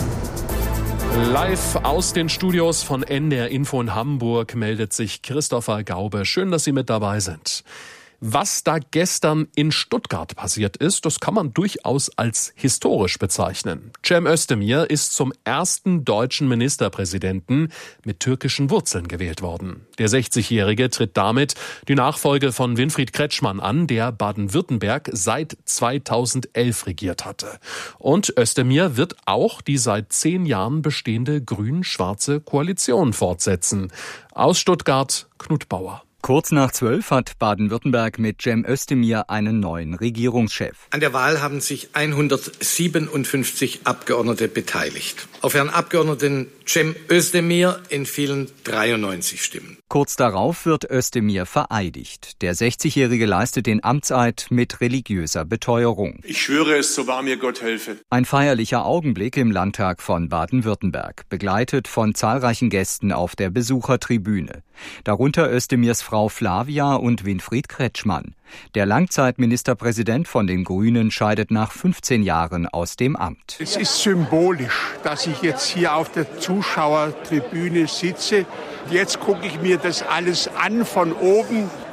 Live aus den Studios von N D R Info in Hamburg meldet sich Christopher Gaube. Schön, dass Sie mit dabei sind. Was da gestern in Stuttgart passiert ist, das kann man durchaus als historisch bezeichnen. Cem Özdemir ist zum ersten deutschen Ministerpräsidenten mit türkischen Wurzeln gewählt worden. Der sechzigjährige tritt damit die Nachfolge von Winfried Kretschmann an, der Baden-Württemberg seit zweitausendelf regiert hatte. Und Özdemir wird auch die seit zehn Jahren bestehende grün-schwarze Koalition fortsetzen. Aus Stuttgart, Knut Bauer. Kurz nach zwölf hat Baden-Württemberg mit Cem Özdemir einen neuen Regierungschef. An der Wahl haben sich hundertsiebenundfünfzig Abgeordnete beteiligt. Auf Herrn Abgeordneten Cem Özdemir entfielen dreiundneunzig Stimmen. Kurz darauf wird Özdemir vereidigt. Der sechzigjährige leistet den Amtseid mit religiöser Beteuerung. Ich schwöre es, so wahr mir Gott helfe. Ein feierlicher Augenblick im Landtag von Baden-Württemberg, begleitet von zahlreichen Gästen auf der Besuchertribüne. Darunter Özdemirs Frau Flavia und Winfried Kretschmann. Der Langzeitministerpräsident von den Grünen scheidet nach fünfzehn Jahren aus dem Amt. Es ist symbolisch, dass ich jetzt hier auf der Zuschauertribüne sitze. Jetzt gucke ich mir das alles an von oben.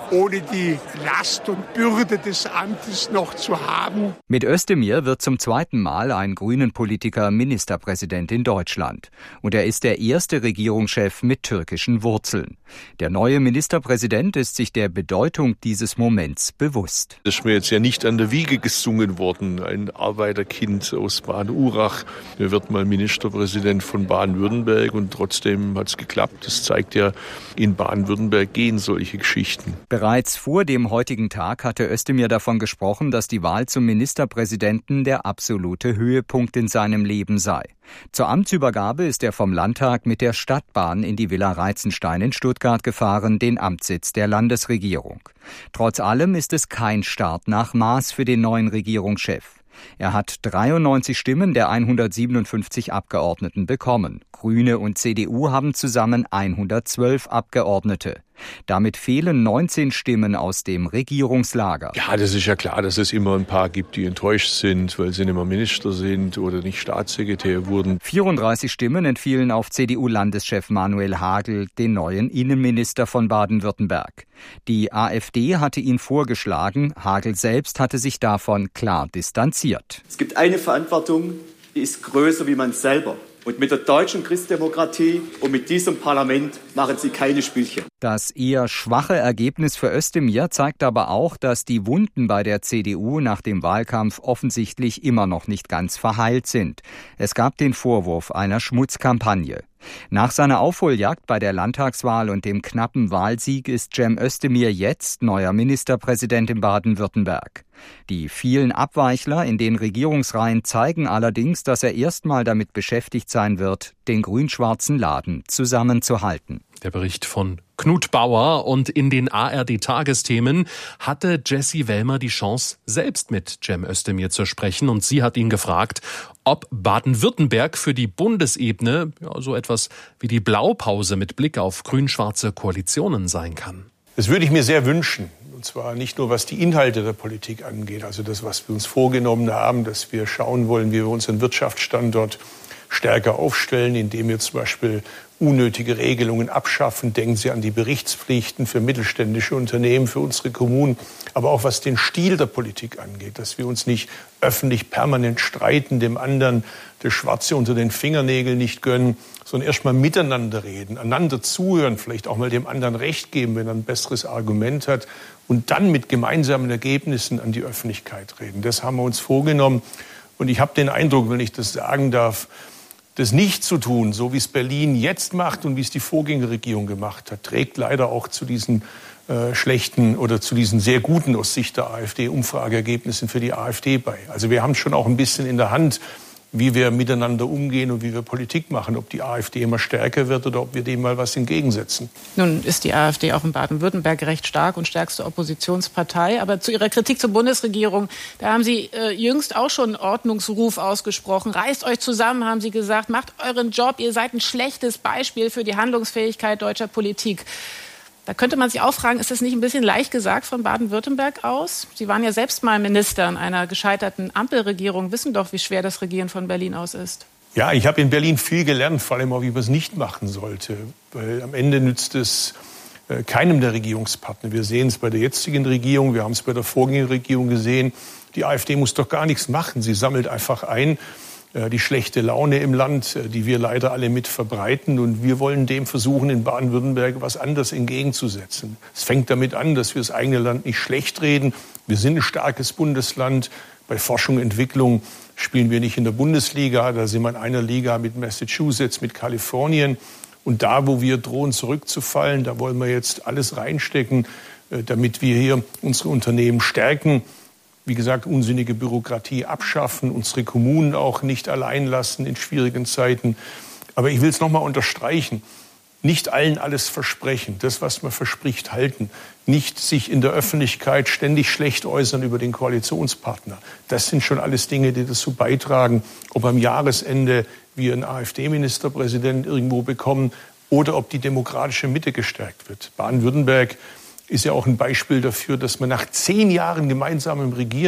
ohne die Last und Bürde des Amtes noch zu haben. Mit Özdemir wird zum zweiten Mal ein Grünen-Politiker Ministerpräsident in Deutschland. Und er ist der erste Regierungschef mit türkischen Wurzeln. Der neue Ministerpräsident ist sich der Bedeutung dieses Moments bewusst. Das ist mir jetzt ja nicht an der Wiege gesungen worden. Ein Arbeiterkind aus Baden-Urach. Er wird mal Ministerpräsident von Baden-Württemberg und trotzdem hat es geklappt. Das zeigt ja, in Baden-Württemberg gehen solche Geschichten. Bereits vor dem heutigen Tag hatte Özdemir davon gesprochen, dass die Wahl zum Ministerpräsidenten der absolute Höhepunkt in seinem Leben sei. Zur Amtsübergabe ist er vom Landtag mit der Stadtbahn in die Villa Reitzenstein in Stuttgart gefahren, den Amtssitz der Landesregierung. Trotz allem ist es kein Start nach Maß für den neuen Regierungschef. Er hat dreiundneunzig Stimmen der hundertsiebenundfünfzig Abgeordneten bekommen. Grüne und C D U haben zusammen hundertzwölf Abgeordnete. Damit fehlen neunzehn Stimmen aus dem Regierungslager. Ja, das ist ja klar, dass es immer ein paar gibt, die enttäuscht sind, weil sie nicht mehr Minister sind oder nicht Staatssekretär wurden. vierunddreißig Stimmen entfielen auf C D U-Landeschef Manuel Hagel, den neuen Innenminister von Baden-Württemberg. Die AfD hatte ihn vorgeschlagen, Hagel selbst hatte sich davon klar distanziert. Es gibt eine Verantwortung, die ist größer wie man selber. Und mit der deutschen Christdemokratie und mit diesem Parlament machen sie keine Spielchen. Das eher schwache Ergebnis für Özdemir zeigt aber auch, dass die Wunden bei der C D U nach dem Wahlkampf offensichtlich immer noch nicht ganz verheilt sind. Es gab den Vorwurf einer Schmutzkampagne. Nach seiner Aufholjagd bei der Landtagswahl und dem knappen Wahlsieg ist Cem Özdemir jetzt neuer Ministerpräsident in Baden-Württemberg. Die vielen Abweichler in den Regierungsreihen zeigen allerdings, dass er erstmal damit beschäftigt sein wird, den grün-schwarzen Laden zusammenzuhalten. Der Bericht von Knut Bauer. Und in den A R D-Tagesthemen hatte Jessie Wellmer die Chance, selbst mit Cem Özdemir zu sprechen. Und sie hat ihn gefragt, ob Baden-Württemberg für die Bundesebene ja, so etwas wie die Blaupause mit Blick auf grün-schwarze Koalitionen sein kann. Das würde ich mir sehr wünschen. Und zwar nicht nur, was die Inhalte der Politik angeht, also das, was wir uns vorgenommen haben, dass wir schauen wollen, wie wir unseren Wirtschaftsstandort stärker aufstellen, indem wir zum Beispiel unnötige Regelungen abschaffen. Denken Sie an die Berichtspflichten für mittelständische Unternehmen, für unsere Kommunen, aber auch was den Stil der Politik angeht, dass wir uns nicht öffentlich permanent streiten, dem anderen das Schwarze unter den Fingernägeln nicht gönnen, sondern erst mal miteinander reden, einander zuhören, vielleicht auch mal dem anderen Recht geben, wenn er ein besseres Argument hat und dann mit gemeinsamen Ergebnissen an die Öffentlichkeit reden. Das haben wir uns vorgenommen und ich habe den Eindruck, wenn ich das sagen darf, das nicht zu tun, so wie es Berlin jetzt macht und wie es die Vorgängerregierung gemacht hat, trägt leider auch zu diesen äh, schlechten oder zu diesen sehr guten aus Sicht der AfD Umfrageergebnissen für die AfD bei. Also wir haben schon auch ein bisschen in der Hand, wie wir miteinander umgehen und wie wir Politik machen, ob die AfD immer stärker wird oder ob wir dem mal was entgegensetzen. Nun ist die AfD auch in Baden-Württemberg recht stark und stärkste Oppositionspartei. Aber zu Ihrer Kritik zur Bundesregierung, da haben Sie äh, jüngst auch schon einen Ordnungsruf ausgesprochen. Reißt euch zusammen, haben Sie gesagt, macht euren Job, ihr seid ein schlechtes Beispiel für die Handlungsfähigkeit deutscher Politik. Da könnte man sich auch fragen, ist das nicht ein bisschen leicht gesagt von Baden-Württemberg aus? Sie waren ja selbst mal Minister in einer gescheiterten Ampelregierung, wissen doch, wie schwer das Regieren von Berlin aus ist. Ja, ich habe in Berlin viel gelernt, vor allem auch, wie man es nicht machen sollte. Weil am Ende nützt es äh, keinem der Regierungspartner. Wir sehen es bei der jetzigen Regierung, wir haben es bei der Vorgängerregierung gesehen. Die AfD muss doch gar nichts machen. Sie sammelt einfach ein die schlechte Laune im Land, die wir leider alle mit verbreiten. Und wir wollen dem versuchen, in Baden-Württemberg was anderes entgegenzusetzen. Es fängt damit an, dass wir das eigene Land nicht schlecht reden. Wir sind ein starkes Bundesland. Bei Forschung und Entwicklung spielen wir nicht in der Bundesliga. Da sind wir in einer Liga mit Massachusetts, mit Kalifornien. Und da, wo wir drohen zurückzufallen, da wollen wir jetzt alles reinstecken, damit wir hier unsere Unternehmen stärken. Wie gesagt, unsinnige Bürokratie abschaffen, unsere Kommunen auch nicht allein lassen in schwierigen Zeiten. Aber ich will es noch mal unterstreichen. Nicht allen alles versprechen, das, was man verspricht, halten. Nicht sich in der Öffentlichkeit ständig schlecht äußern über den Koalitionspartner. Das sind schon alles Dinge, die dazu beitragen, ob am Jahresende wir einen AfD-Ministerpräsidenten irgendwo bekommen oder ob die demokratische Mitte gestärkt wird. Baden-Württemberg ist ja auch ein Beispiel dafür, dass man nach zehn Jahren gemeinsamem Regieren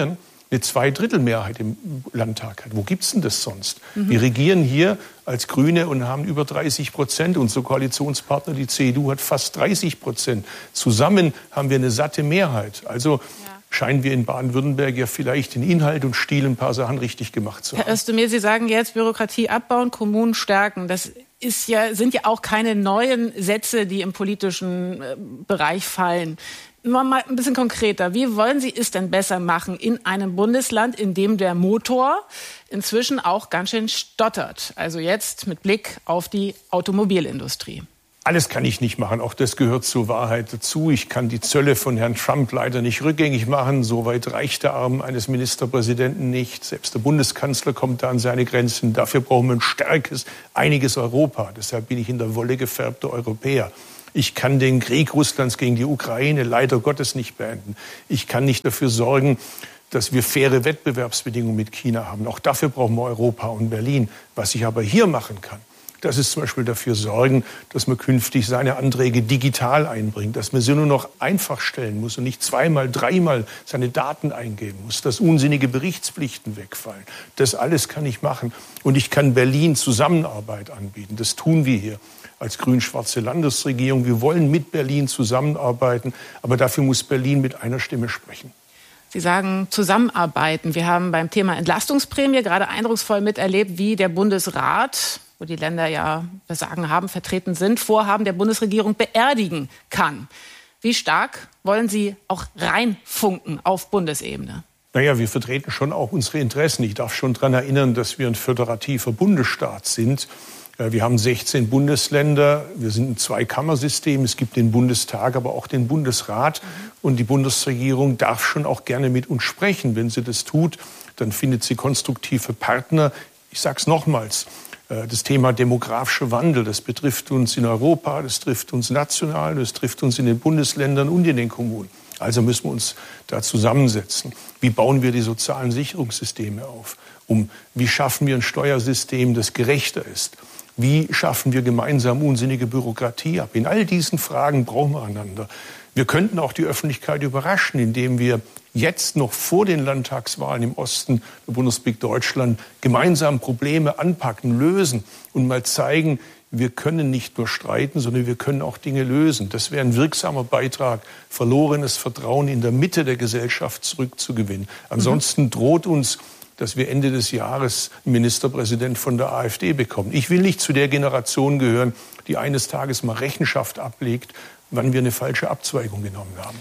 eine Zweidrittelmehrheit im Landtag hat. Wo gibt's denn das sonst? Mhm. Wir regieren hier als Grüne und haben über dreißig Prozent. Unser Koalitionspartner, die C D U, hat fast dreißig Prozent. Zusammen haben wir eine satte Mehrheit. Also ja. scheinen wir in Baden-Württemberg ja vielleicht in Inhalt und Stil ein paar Sachen richtig gemacht zu haben. Herr Özdemir, Sie sagen jetzt Bürokratie abbauen, Kommunen stärken. Das ist ja, sind ja auch keine neuen Sätze, die im politischen äh, Bereich fallen. Mal ein bisschen konkreter. Wie wollen Sie es denn besser machen in einem Bundesland, in dem der Motor inzwischen auch ganz schön stottert? Also jetzt mit Blick auf die Automobilindustrie. Alles kann ich nicht machen. Auch das gehört zur Wahrheit dazu. Ich kann die Zölle von Herrn Trump leider nicht rückgängig machen. So weit reicht der Arm eines Ministerpräsidenten nicht. Selbst der Bundeskanzler kommt da an seine Grenzen. Dafür brauchen wir ein starkes, einiges Europa. Deshalb bin ich in der Wolle gefärbter Europäer. Ich kann den Krieg Russlands gegen die Ukraine leider Gottes nicht beenden. Ich kann nicht dafür sorgen, dass wir faire Wettbewerbsbedingungen mit China haben. Auch dafür brauchen wir Europa und Berlin. Was ich aber hier machen kann, das ist zum Beispiel dafür sorgen, dass man künftig seine Anträge digital einbringt, dass man sie nur noch einfach stellen muss und nicht zweimal, dreimal seine Daten eingeben muss, dass unsinnige Berichtspflichten wegfallen. Das alles kann ich machen. Und ich kann Berlin Zusammenarbeit anbieten. Das tun wir hier als grün-schwarze Landesregierung. Wir wollen mit Berlin zusammenarbeiten, aber dafür muss Berlin mit einer Stimme sprechen. Sie sagen zusammenarbeiten. Wir haben beim Thema Entlastungsprämie gerade eindrucksvoll miterlebt, wie der Bundesrat, wo die Länder ja Versagen haben, vertreten sind, Vorhaben der Bundesregierung beerdigen kann. Wie stark wollen Sie auch reinfunken auf Bundesebene? Naja, wir vertreten schon auch unsere Interessen. Ich darf schon daran erinnern, dass wir ein föderativer Bundesstaat sind. Wir haben sechzehn Bundesländer, wir sind ein Zweikammersystem, es gibt den Bundestag, aber auch den Bundesrat. Und die Bundesregierung darf schon auch gerne mit uns sprechen. Wenn sie das tut, dann findet sie konstruktive Partner. Ich sage es nochmals, das Thema demografischer Wandel, das betrifft uns in Europa, das trifft uns national, das trifft uns in den Bundesländern und in den Kommunen. Also müssen wir uns da zusammensetzen. Wie bauen wir die sozialen Sicherungssysteme auf? Um, wie schaffen wir ein Steuersystem, das gerechter ist? Wie schaffen wir gemeinsam unsinnige Bürokratie ab? In all diesen Fragen brauchen wir einander. Wir könnten auch die Öffentlichkeit überraschen, indem wir jetzt noch vor den Landtagswahlen im Osten der Bundesrepublik Deutschland gemeinsam Probleme anpacken, lösen und mal zeigen, wir können nicht nur streiten, sondern wir können auch Dinge lösen. Das wäre ein wirksamer Beitrag, verlorenes Vertrauen in der Mitte der Gesellschaft zurückzugewinnen. Ansonsten droht uns, dass wir Ende des Jahres einen Ministerpräsident von der AfD bekommen. Ich will nicht zu der Generation gehören, die eines Tages mal Rechenschaft ablegt, wann wir eine falsche Abzweigung genommen haben.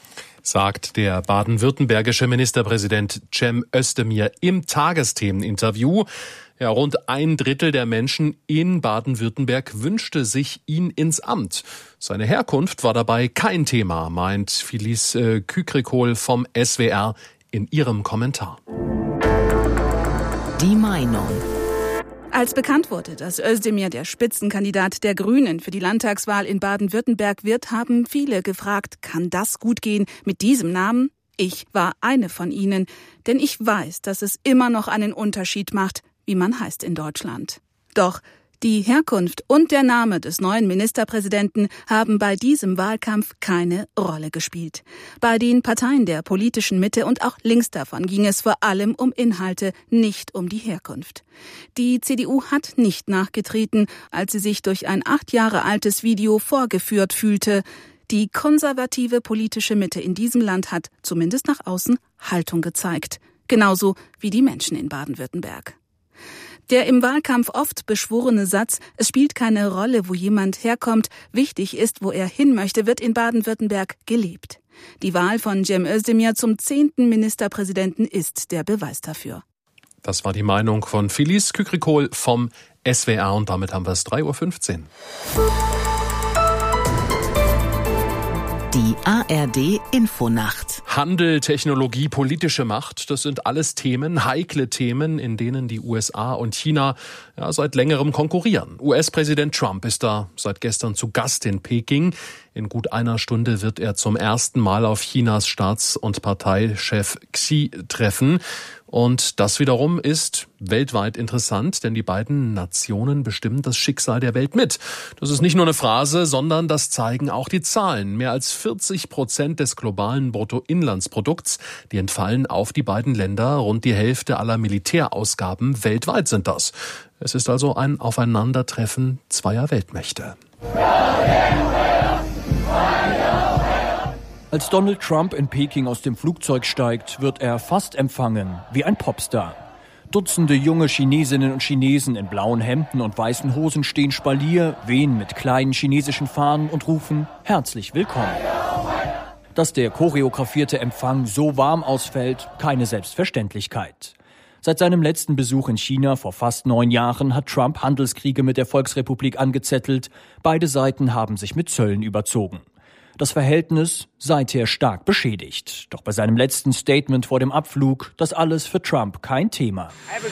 Sagt der baden-württembergische Ministerpräsident Cem Özdemir im Tagesthemeninterview. Ja, rund ein Drittel der Menschen in Baden-Württemberg wünschte sich ihn ins Amt. Seine Herkunft war dabei kein Thema, meint Felice äh, Kükrikol vom S W R in ihrem Kommentar. Die Meinung. Als bekannt wurde, dass Özdemir der Spitzenkandidat der Grünen für die Landtagswahl in Baden-Württemberg wird, haben viele gefragt, kann das gut gehen mit diesem Namen? Ich war eine von ihnen, denn ich weiß, dass es immer noch einen Unterschied macht, wie man heißt in Deutschland. Doch die Herkunft und der Name des neuen Ministerpräsidenten haben bei diesem Wahlkampf keine Rolle gespielt. Bei den Parteien der politischen Mitte und auch links davon ging es vor allem um Inhalte, nicht um die Herkunft. Die C D U hat nicht nachgetreten, als sie sich durch ein acht Jahre altes Video vorgeführt fühlte. Die konservative politische Mitte in diesem Land hat, zumindest nach außen, Haltung gezeigt. Genauso wie die Menschen in Baden-Württemberg. Der im Wahlkampf oft beschworene Satz, es spielt keine Rolle, wo jemand herkommt, wichtig ist, wo er hin möchte, wird in Baden-Württemberg gelebt. Die Wahl von Cem Özdemir zum zehnten Ministerpräsidenten ist der Beweis dafür. Das war die Meinung von Felice Kükrikol vom S W R und damit haben wir es drei Uhr fünfzehn. Die A R D Infonacht. Handel, Technologie, politische Macht, das sind alles Themen, heikle Themen, in denen die U S A und China ja, seit längerem konkurrieren. U S-Präsident Trump ist da seit gestern zu Gast in Peking. In gut einer Stunde wird er zum ersten Mal auf Chinas Staats- und Parteichef Xi treffen. Und das wiederum ist weltweit interessant, denn die beiden Nationen bestimmen das Schicksal der Welt mit. Das ist nicht nur eine Phrase, sondern das zeigen auch die Zahlen. Mehr als vierzig Prozent des globalen Bruttoinlandsprodukts, die entfallen auf die beiden Länder. Rund die Hälfte aller Militärausgaben weltweit sind das. Es ist also ein Aufeinandertreffen zweier Weltmächte. Als Donald Trump in Peking aus dem Flugzeug steigt, wird er fast empfangen wie ein Popstar. Dutzende junge Chinesinnen und Chinesen in blauen Hemden und weißen Hosen stehen Spalier, wehen mit kleinen chinesischen Fahnen und rufen herzlich willkommen. Dass der choreografierte Empfang so warm ausfällt, keine Selbstverständlichkeit. Seit seinem letzten Besuch in China vor fast neun Jahren hat Trump Handelskriege mit der Volksrepublik angezettelt. Beide Seiten haben sich mit Zöllen überzogen. Das Verhältnis seither stark beschädigt. Doch bei seinem letzten Statement vor dem Abflug, das alles für Trump kein Thema.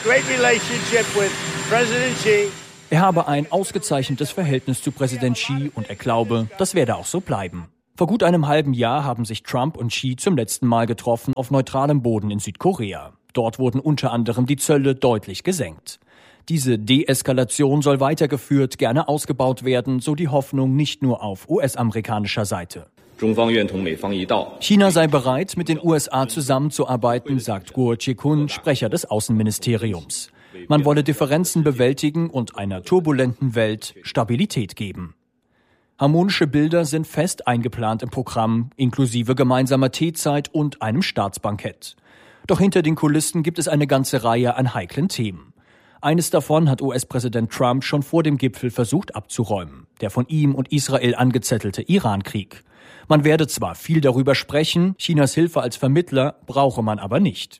Er habe ein ausgezeichnetes Verhältnis zu Präsident Xi und er glaube, das werde auch so bleiben. Vor gut einem halben Jahr haben sich Trump und Xi zum letzten Mal getroffen auf neutralem Boden in Südkorea. Dort wurden unter anderem die Zölle deutlich gesenkt. Diese Deeskalation soll weitergeführt, gerne ausgebaut werden, so die Hoffnung nicht nur auf U S-amerikanischer Seite. China sei bereit, mit den U S A zusammenzuarbeiten, sagt Guo Jiakun, Sprecher des Außenministeriums. Man wolle Differenzen bewältigen und einer turbulenten Welt Stabilität geben. Harmonische Bilder sind fest eingeplant im Programm, inklusive gemeinsamer Teezeit und einem Staatsbankett. Doch hinter den Kulissen gibt es eine ganze Reihe an heiklen Themen. Eines davon hat U S-Präsident Trump schon vor dem Gipfel versucht abzuräumen, der von ihm und Israel angezettelte Iran-Krieg. Man werde zwar viel darüber sprechen, Chinas Hilfe als Vermittler brauche man aber nicht.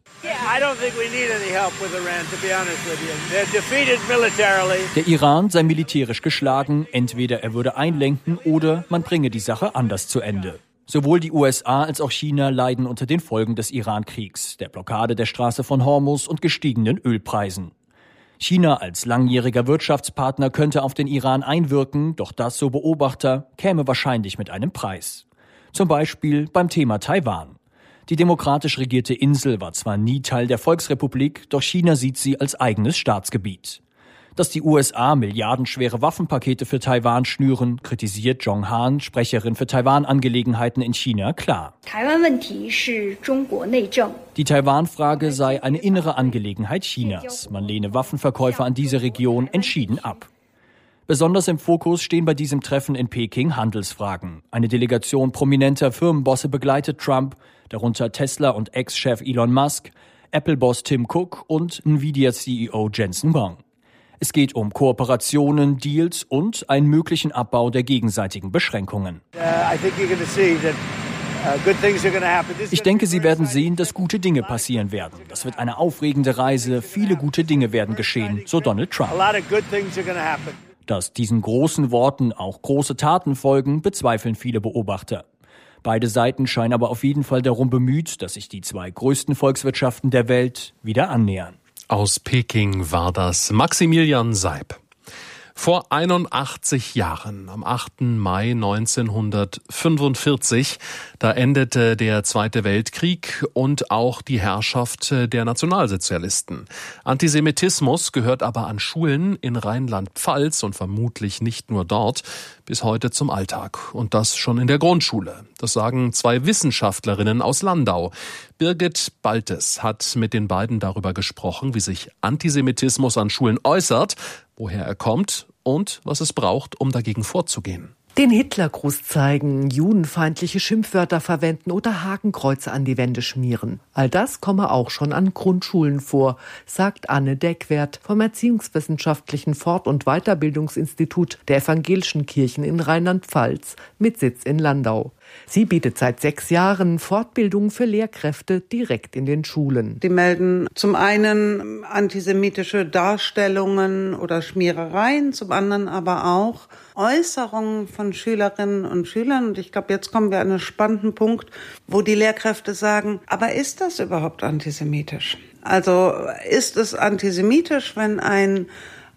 Der Iran sei militärisch geschlagen, entweder er würde einlenken oder man bringe die Sache anders zu Ende. Sowohl die U S A als auch China leiden unter den Folgen des Iran-Kriegs, der Blockade der Straße von Hormuz und gestiegenen Ölpreisen. China als langjähriger Wirtschaftspartner könnte auf den Iran einwirken, doch das, so Beobachter, käme wahrscheinlich mit einem Preis. Zum Beispiel beim Thema Taiwan. Die demokratisch regierte Insel war zwar nie Teil der Volksrepublik, doch China sieht sie als eigenes Staatsgebiet. Dass die U S A milliardenschwere Waffenpakete für Taiwan schnüren, kritisiert Zhong Han, Sprecherin für Taiwan-Angelegenheiten in China, klar. Die Taiwan-Frage sei eine innere Angelegenheit Chinas. Man lehne Waffenverkäufe an diese Region entschieden ab. Besonders im Fokus stehen bei diesem Treffen in Peking Handelsfragen. Eine Delegation prominenter Firmenbosse begleitet Trump, darunter Tesla und Ex-Chef Elon Musk, Apple-Boss Tim Cook und Nvidia-C E O Jensen Huang. Es geht um Kooperationen, Deals und einen möglichen Abbau der gegenseitigen Beschränkungen. Ich denke, Sie werden sehen, dass gute Dinge passieren werden. Das wird eine aufregende Reise, viele gute Dinge werden geschehen, so Donald Trump. Dass diesen großen Worten auch große Taten folgen, bezweifeln viele Beobachter. Beide Seiten scheinen aber auf jeden Fall darum bemüht, dass sich die zwei größten Volkswirtschaften der Welt wieder annähern. Aus Peking war das Maximilian Seib. Vor einundachtzig Jahren, am achten Mai neunzehnhundertfünfundvierzig, da endete der Zweite Weltkrieg und auch die Herrschaft der Nationalsozialisten. Antisemitismus gehört aber an Schulen in Rheinland-Pfalz und vermutlich nicht nur dort bis heute zum Alltag. Und das schon in der Grundschule. Das sagen zwei Wissenschaftlerinnen aus Landau. Birgit Baltes hat mit den beiden darüber gesprochen, wie sich Antisemitismus an Schulen äußert, woher er kommt und was es braucht, um dagegen vorzugehen. Den Hitlergruß zeigen, judenfeindliche Schimpfwörter verwenden oder Hakenkreuze an die Wände schmieren. All das komme auch schon an Grundschulen vor, sagt Anne Deckwert vom Erziehungswissenschaftlichen Fort- und Weiterbildungsinstitut der Evangelischen Kirchen in Rheinland-Pfalz mit Sitz in Landau. Sie bietet seit sechs Jahren Fortbildung für Lehrkräfte direkt in den Schulen. Die melden zum einen antisemitische Darstellungen oder Schmierereien, zum anderen aber auch Äußerungen von Schülerinnen und Schülern. Und ich glaube, jetzt kommen wir an einen spannenden Punkt, wo die Lehrkräfte sagen, aber ist das überhaupt antisemitisch? Also ist es antisemitisch, wenn ein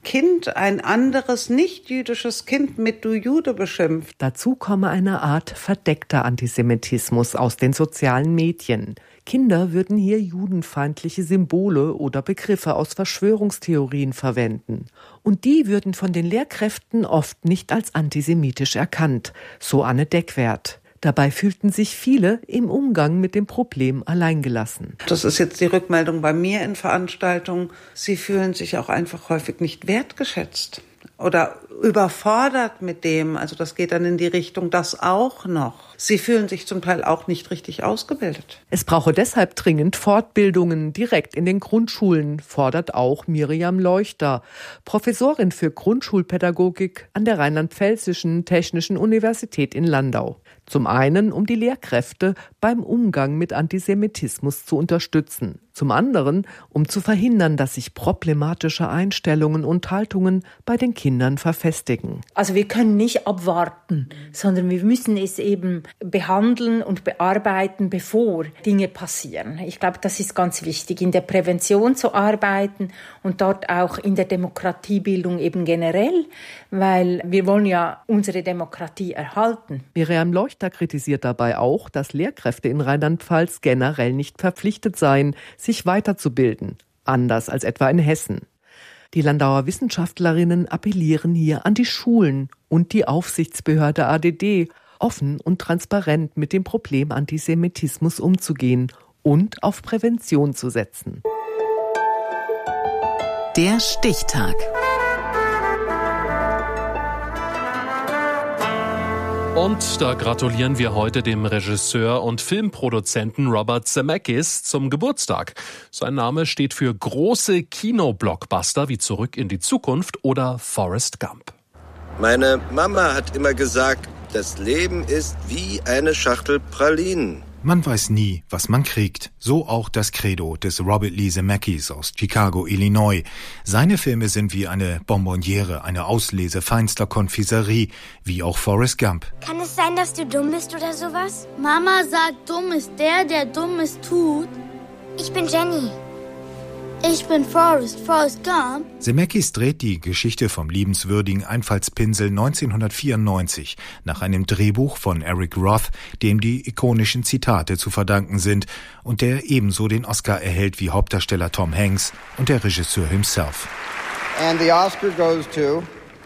Kind ein anderes, nicht-jüdisches Kind mit du Jude beschimpft. Dazu komme eine Art verdeckter Antisemitismus aus den sozialen Medien. Kinder würden hier judenfeindliche Symbole oder Begriffe aus Verschwörungstheorien verwenden. Und die würden von den Lehrkräften oft nicht als antisemitisch erkannt, so Anne Deckwert. Dabei fühlten sich viele im Umgang mit dem Problem alleingelassen. Das ist jetzt die Rückmeldung bei mir in Veranstaltungen. Sie fühlen sich auch einfach häufig nicht wertgeschätzt oder überfordert mit dem. Also das geht dann in die Richtung, das auch noch. Sie fühlen sich zum Teil auch nicht richtig ausgebildet. Es brauche deshalb dringend Fortbildungen direkt in den Grundschulen, fordert auch Miriam Leuchter, Professorin für Grundschulpädagogik an der Rheinland-Pfälzischen Technischen Universität in Landau. Zum einen, um die Lehrkräfte beim Umgang mit Antisemitismus zu unterstützen. Zum anderen, um zu verhindern, dass sich problematische Einstellungen und Haltungen bei den Kindern verfestigen. Also wir können nicht abwarten, sondern wir müssen es eben behandeln und bearbeiten, bevor Dinge passieren. Ich glaube, das ist ganz wichtig, in der Prävention zu arbeiten und dort auch in der Demokratiebildung eben generell, weil wir wollen ja unsere Demokratie erhalten. Miriam Leuchter kritisiert dabei auch, dass Lehrkräfte in Rheinland-Pfalz generell nicht verpflichtet seien, sich weiterzubilden, anders als etwa in Hessen. Die Landauer Wissenschaftlerinnen appellieren hier an die Schulen und die Aufsichtsbehörde A D D, offen und transparent mit dem Problem Antisemitismus umzugehen und auf Prävention zu setzen. Der Stichtag. Und da gratulieren wir heute dem Regisseur und Filmproduzenten Robert Zemeckis zum Geburtstag. Sein Name steht für große Kinoblockbuster wie Zurück in die Zukunft oder Forrest Gump. Meine Mama hat immer gesagt, das Leben ist wie eine Schachtel Pralinen. Man weiß nie, was man kriegt. So auch das Credo des Robert Lee Zemeckis aus Chicago, Illinois. Seine Filme sind wie eine Bonbonniere, eine Auslese feinster Konfiserie, wie auch Forrest Gump. Kann es sein, dass du dumm bist oder sowas? Mama sagt, dumm ist der, der Dummes tut. Ich bin Jenny. Ich bin Forrest, Forrest Gump. Zemeckis dreht die Geschichte vom liebenswürdigen Einfallspinsel neunzehnhundertvierundneunzig nach einem Drehbuch von Eric Roth, dem die ikonischen Zitate zu verdanken sind und der ebenso den Oscar erhält wie Hauptdarsteller Tom Hanks und der Regisseur himself. And the Oscar goes to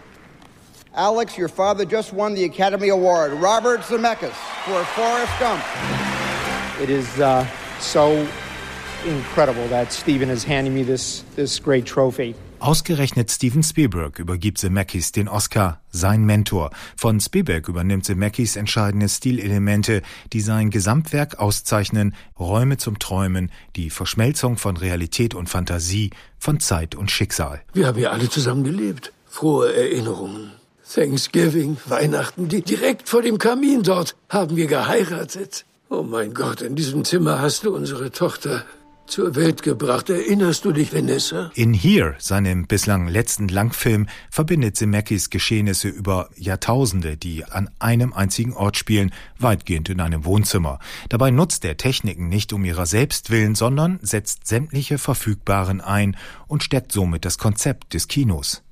Alex, your father just won the Academy Award. Robert Zemeckis for Forrest Gump. It is uh, so incredible that Steven is handing me this this great trophy. Ausgerechnet Steven Spielberg übergibt Zemeckis den Oscar, sein Mentor. Von Spielberg übernimmt Zemeckis entscheidende Stilelemente, die sein Gesamtwerk auszeichnen: Räume zum Träumen, die Verschmelzung von Realität und Fantasie, von Zeit und Schicksal. Wir haben ja alle zusammen gelebt. Frohe Erinnerungen. Thanksgiving, Weihnachten, die direkt vor dem Kamin dort haben wir geheiratet. Oh mein Gott, in diesem Zimmer hast du unsere Tochter zur Welt gebracht. Erinnerst du dich, Vanessa? In Here, seinem bislang letzten Langfilm, verbindet Zemeckis Geschehnisse über Jahrtausende, die an einem einzigen Ort spielen, weitgehend in einem Wohnzimmer. Dabei nutzt er Techniken nicht um ihrer selbst willen, sondern setzt sämtliche verfügbaren ein und stärkt somit das Konzept des Kinos.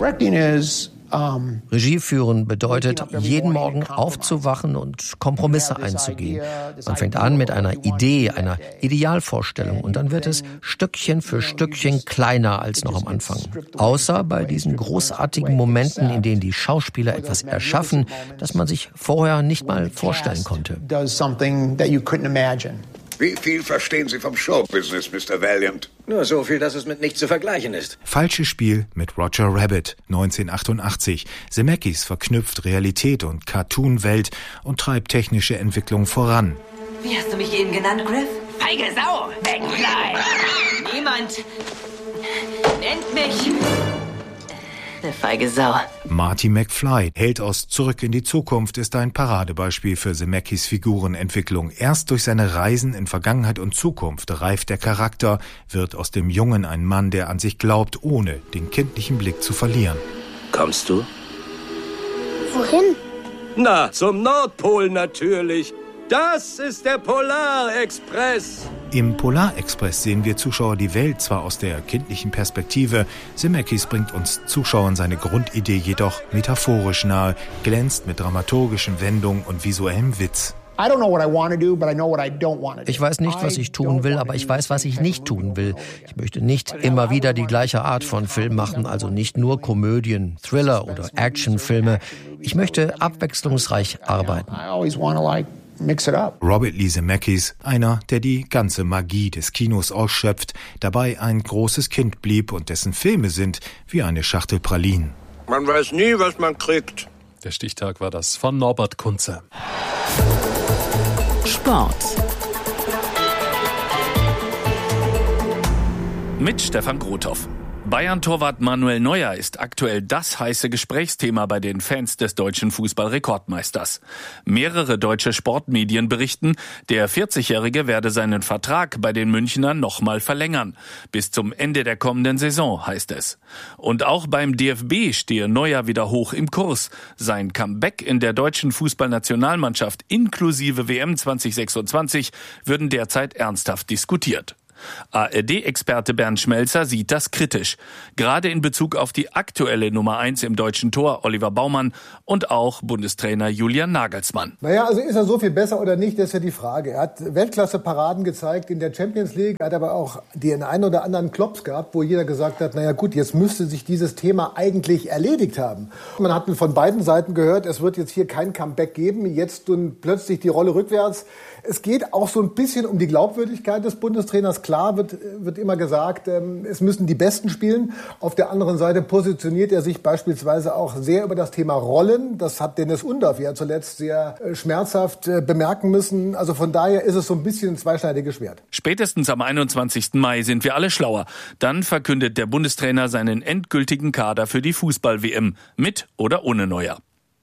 Regie führen bedeutet, jeden Morgen aufzuwachen und Kompromisse einzugehen. Man fängt an mit einer Idee, einer Idealvorstellung und dann wird es Stückchen für Stückchen kleiner als noch am Anfang. Außer bei diesen großartigen Momenten, in denen die Schauspieler etwas erschaffen, das man sich vorher nicht mal vorstellen konnte. Wie viel verstehen Sie vom Showbusiness, Mister Valiant? Nur so viel, dass es mit nichts zu vergleichen ist. Falsches Spiel mit Roger Rabbit, neunzehnhundertachtundachtzig. Zemeckis verknüpft Realität und Cartoon-Welt und treibt technische Entwicklung voran. Wie hast du mich eben genannt, Griff? Feige Sau! Backfly! Niemand nennt mich eine feige Sau. Marty McFly, Held aus Zurück in die Zukunft, ist ein Paradebeispiel für Zemeckis Figurenentwicklung. Erst durch seine Reisen in Vergangenheit und Zukunft reift der Charakter, wird aus dem Jungen ein Mann, der an sich glaubt, ohne den kindlichen Blick zu verlieren. Kommst du? Wohin? Na, zum Nordpol natürlich. Das ist der Polarexpress. Im Polarexpress sehen wir Zuschauer die Welt zwar aus der kindlichen Perspektive, Zemeckis bringt uns Zuschauern seine Grundidee jedoch metaphorisch nahe, glänzt mit dramaturgischen Wendungen und visuellem Witz. Ich weiß nicht, was ich tun will, aber ich weiß, was ich nicht tun will. Ich möchte nicht immer wieder die gleiche Art von Film machen, also nicht nur Komödien, Thriller oder Actionfilme. Ich möchte abwechslungsreich arbeiten. Robert Lee Zemeckis, einer, der die ganze Magie des Kinos ausschöpft, dabei ein großes Kind blieb und dessen Filme sind wie eine Schachtel Pralinen. Man weiß nie, was man kriegt. Der Stichtag war das von Norbert Kunze. Sport. Mit Stefan Grothoff. Bayern-Torwart Manuel Neuer ist aktuell das heiße Gesprächsthema bei den Fans des deutschen Fußball-Rekordmeisters. Mehrere deutsche Sportmedien berichten, der vierzigjährige werde seinen Vertrag bei den Münchnern nochmal verlängern. Bis zum Ende der kommenden Saison, heißt es. Und auch beim D F B stehe Neuer wieder hoch im Kurs. Sein Comeback in der deutschen Fußballnationalmannschaft inklusive W M zwanzig sechsundzwanzig würden derzeit ernsthaft diskutiert. A R D-Experte Bernd Schmelzer sieht das kritisch. Gerade in Bezug auf die aktuelle Nummer eins im deutschen Tor, Oliver Baumann, und auch Bundestrainer Julian Nagelsmann. Naja, also ist er so viel besser oder nicht, das ist ja die Frage. Er hat Weltklasse-Paraden gezeigt in der Champions League, er hat aber auch den einen oder anderen Klops gehabt, wo jeder gesagt hat, naja gut, jetzt müsste sich dieses Thema eigentlich erledigt haben. Man hat von beiden Seiten gehört, es wird jetzt hier kein Comeback geben, jetzt nun plötzlich die Rolle rückwärts. Es geht auch so ein bisschen um die Glaubwürdigkeit des Bundestrainers. Klar wird, wird immer gesagt, ähm, es müssen die Besten spielen. Auf der anderen Seite positioniert er sich beispielsweise auch sehr über das Thema Rollen. Das hat Dennis Undorf ja zuletzt sehr äh, schmerzhaft äh, bemerken müssen. Also von daher ist es so ein bisschen ein zweischneidiges Schwert. Spätestens am einundzwanzigsten Mai sind wir alle schlauer. Dann verkündet der Bundestrainer seinen endgültigen Kader für die Fußball-W M. Mit oder ohne Neuer.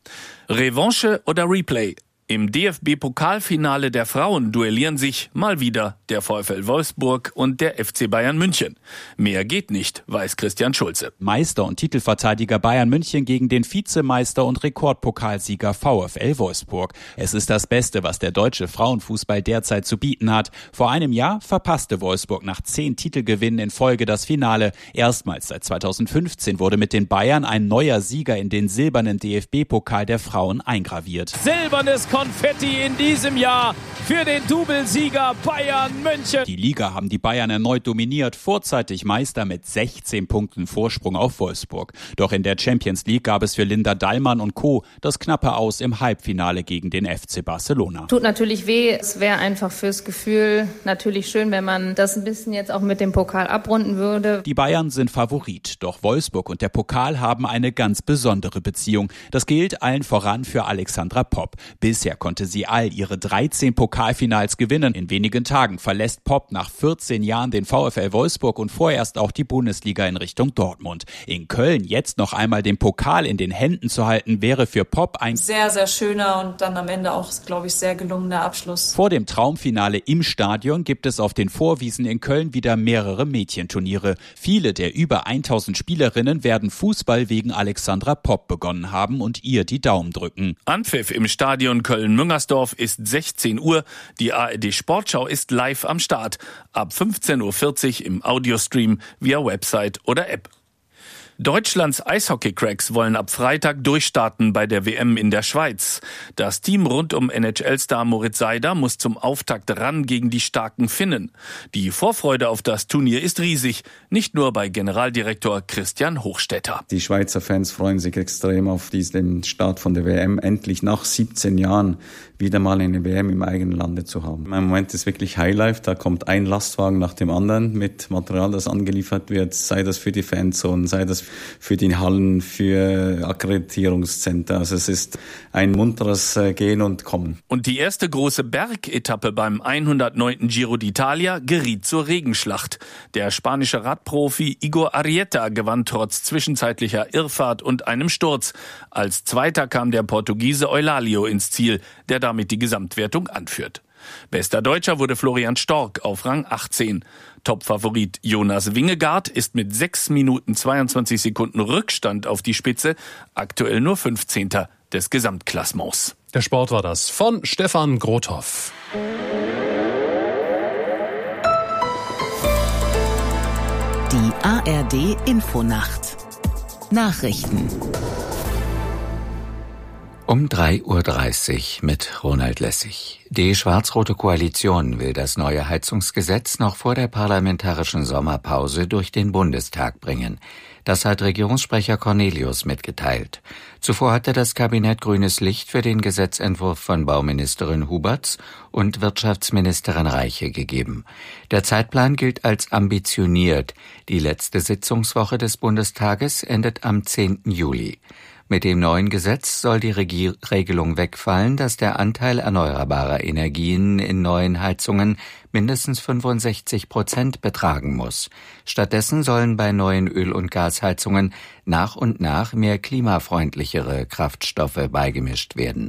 Revanche oder Replay? Im D F B-Pokalfinale der Frauen duellieren sich mal wieder der VfL Wolfsburg und der F C Bayern München. Mehr geht nicht, weiß Christian Schulze. Meister und Titelverteidiger Bayern München gegen den Vizemeister und Rekordpokalsieger VfL Wolfsburg. Es ist das Beste, was der deutsche Frauenfußball derzeit zu bieten hat. Vor einem Jahr verpasste Wolfsburg nach zehn Titelgewinnen in Folge das Finale. Erstmals seit zweitausendfünfzehn wurde mit den Bayern ein neuer Sieger in den silbernen D F B-Pokal der Frauen eingraviert. Silbernes Konfetti in diesem Jahr für den Doublesieger Bayern München. Die Liga haben die Bayern erneut dominiert, vorzeitig Meister mit sechzehn Punkten Vorsprung auf Wolfsburg. Doch in der Champions League gab es für Linda Dallmann und Co. das knappe Aus im Halbfinale gegen den F C Barcelona. Tut natürlich weh, es wäre einfach fürs Gefühl natürlich schön, wenn man das ein bisschen jetzt auch mit dem Pokal abrunden würde. Die Bayern sind Favorit, doch Wolfsburg und der Pokal haben eine ganz besondere Beziehung. Das gilt allen voran für Alexandra Popp. Bisher konnte sie all ihre dreizehn Pokalfinals gewinnen. In wenigen Tagen verlässt Popp nach vierzehn Jahren den VfL Wolfsburg und vorerst auch die Bundesliga in Richtung Dortmund. In Köln jetzt noch einmal den Pokal in den Händen zu halten, wäre für Popp ein sehr, sehr schöner und dann am Ende auch, glaube ich, sehr gelungener Abschluss. Vor dem Traumfinale im Stadion gibt es auf den Vorwiesen in Köln wieder mehrere Mädchenturniere. Viele der über tausend Spielerinnen werden Fußball wegen Alexandra Popp begonnen haben und ihr die Daumen drücken. Anpfiff im Stadion Köln-Müngersdorf ist sechzehn Uhr. Die A R D Sportschau ist live am Start. Ab fünfzehn Uhr vierzig im Audiostream via Website oder App. Deutschlands Eishockey-Cracks wollen ab Freitag durchstarten bei der W M in der Schweiz. Das Team rund um N H L-Star Moritz Seider muss zum Auftakt ran gegen die starken Finnen. Die Vorfreude auf das Turnier ist riesig, nicht nur bei Generaldirektor Christian Hochstetter. Die Schweizer Fans freuen sich extrem auf diesen Start von der W M, endlich nach siebzehn Jahren wieder mal eine W M im eigenen Lande zu haben. Im Moment ist wirklich Highlife, da kommt ein Lastwagen nach dem anderen mit Material, das angeliefert wird, sei das für die Fanzone, sei das für die Hallen, für Akkreditierungszentren. Also es ist ein munteres Gehen und Kommen. Und die erste große Bergetappe beim hundertneunten Giro d'Italia geriet zur Regenschlacht. Der spanische Radprofi Igor Arrieta gewann trotz zwischenzeitlicher Irrfahrt und einem Sturz. Als Zweiter kam der Portugiese Eulalio ins Ziel, der damit die Gesamtwertung anführt. Bester Deutscher wurde Florian Stork auf Rang achtzehn. Topfavorit Jonas Wingegaard ist mit sechs Minuten zweiundzwanzig Sekunden Rückstand auf die Spitze aktuell nur fünfzehnter des Gesamtklassements. Der Sport war das von Stefan Grothoff. A R D Infonacht Nachrichten um drei Uhr dreißig mit Ronald Lessig. Die schwarz-rote Koalition will das neue Heizungsgesetz noch vor der parlamentarischen Sommerpause durch den Bundestag bringen. Das hat Regierungssprecher Cornelius mitgeteilt. Zuvor hatte das Kabinett grünes Licht für den Gesetzentwurf von Bauministerin Huberts und Wirtschaftsministerin Reiche gegeben. Der Zeitplan gilt als ambitioniert. Die letzte Sitzungswoche des Bundestages endet am zehnten Juli. Mit dem neuen Gesetz soll die Regier- Regelung wegfallen, dass der Anteil erneuerbarer Energien in neuen Heizungen mindestens fünfundsechzig Prozent betragen muss. Stattdessen sollen bei neuen Öl- und Gasheizungen nach und nach mehr klimafreundlichere Kraftstoffe beigemischt werden.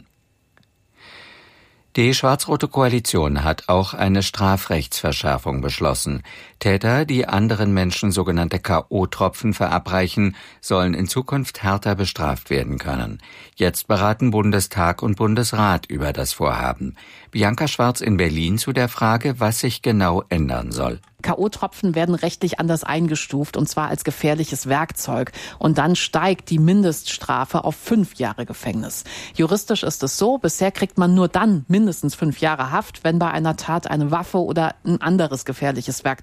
Die schwarz-rote Koalition hat auch eine Strafrechtsverschärfung beschlossen. Täter, die anderen Menschen sogenannte K O-Tropfen verabreichen, sollen in Zukunft härter bestraft werden können. Jetzt beraten Bundestag und Bundesrat über das Vorhaben. Bianca Schwarz in Berlin zu der Frage, was sich genau ändern soll. K O-Tropfen werden rechtlich anders eingestuft, und zwar als gefährliches Werkzeug. Und dann steigt die Mindeststrafe auf fünf Jahre Gefängnis. Juristisch ist es so, bisher kriegt man nur dann mindestens fünf Jahre Haft, wenn bei einer Tat eine Waffe oder ein anderes gefährliches Werkzeug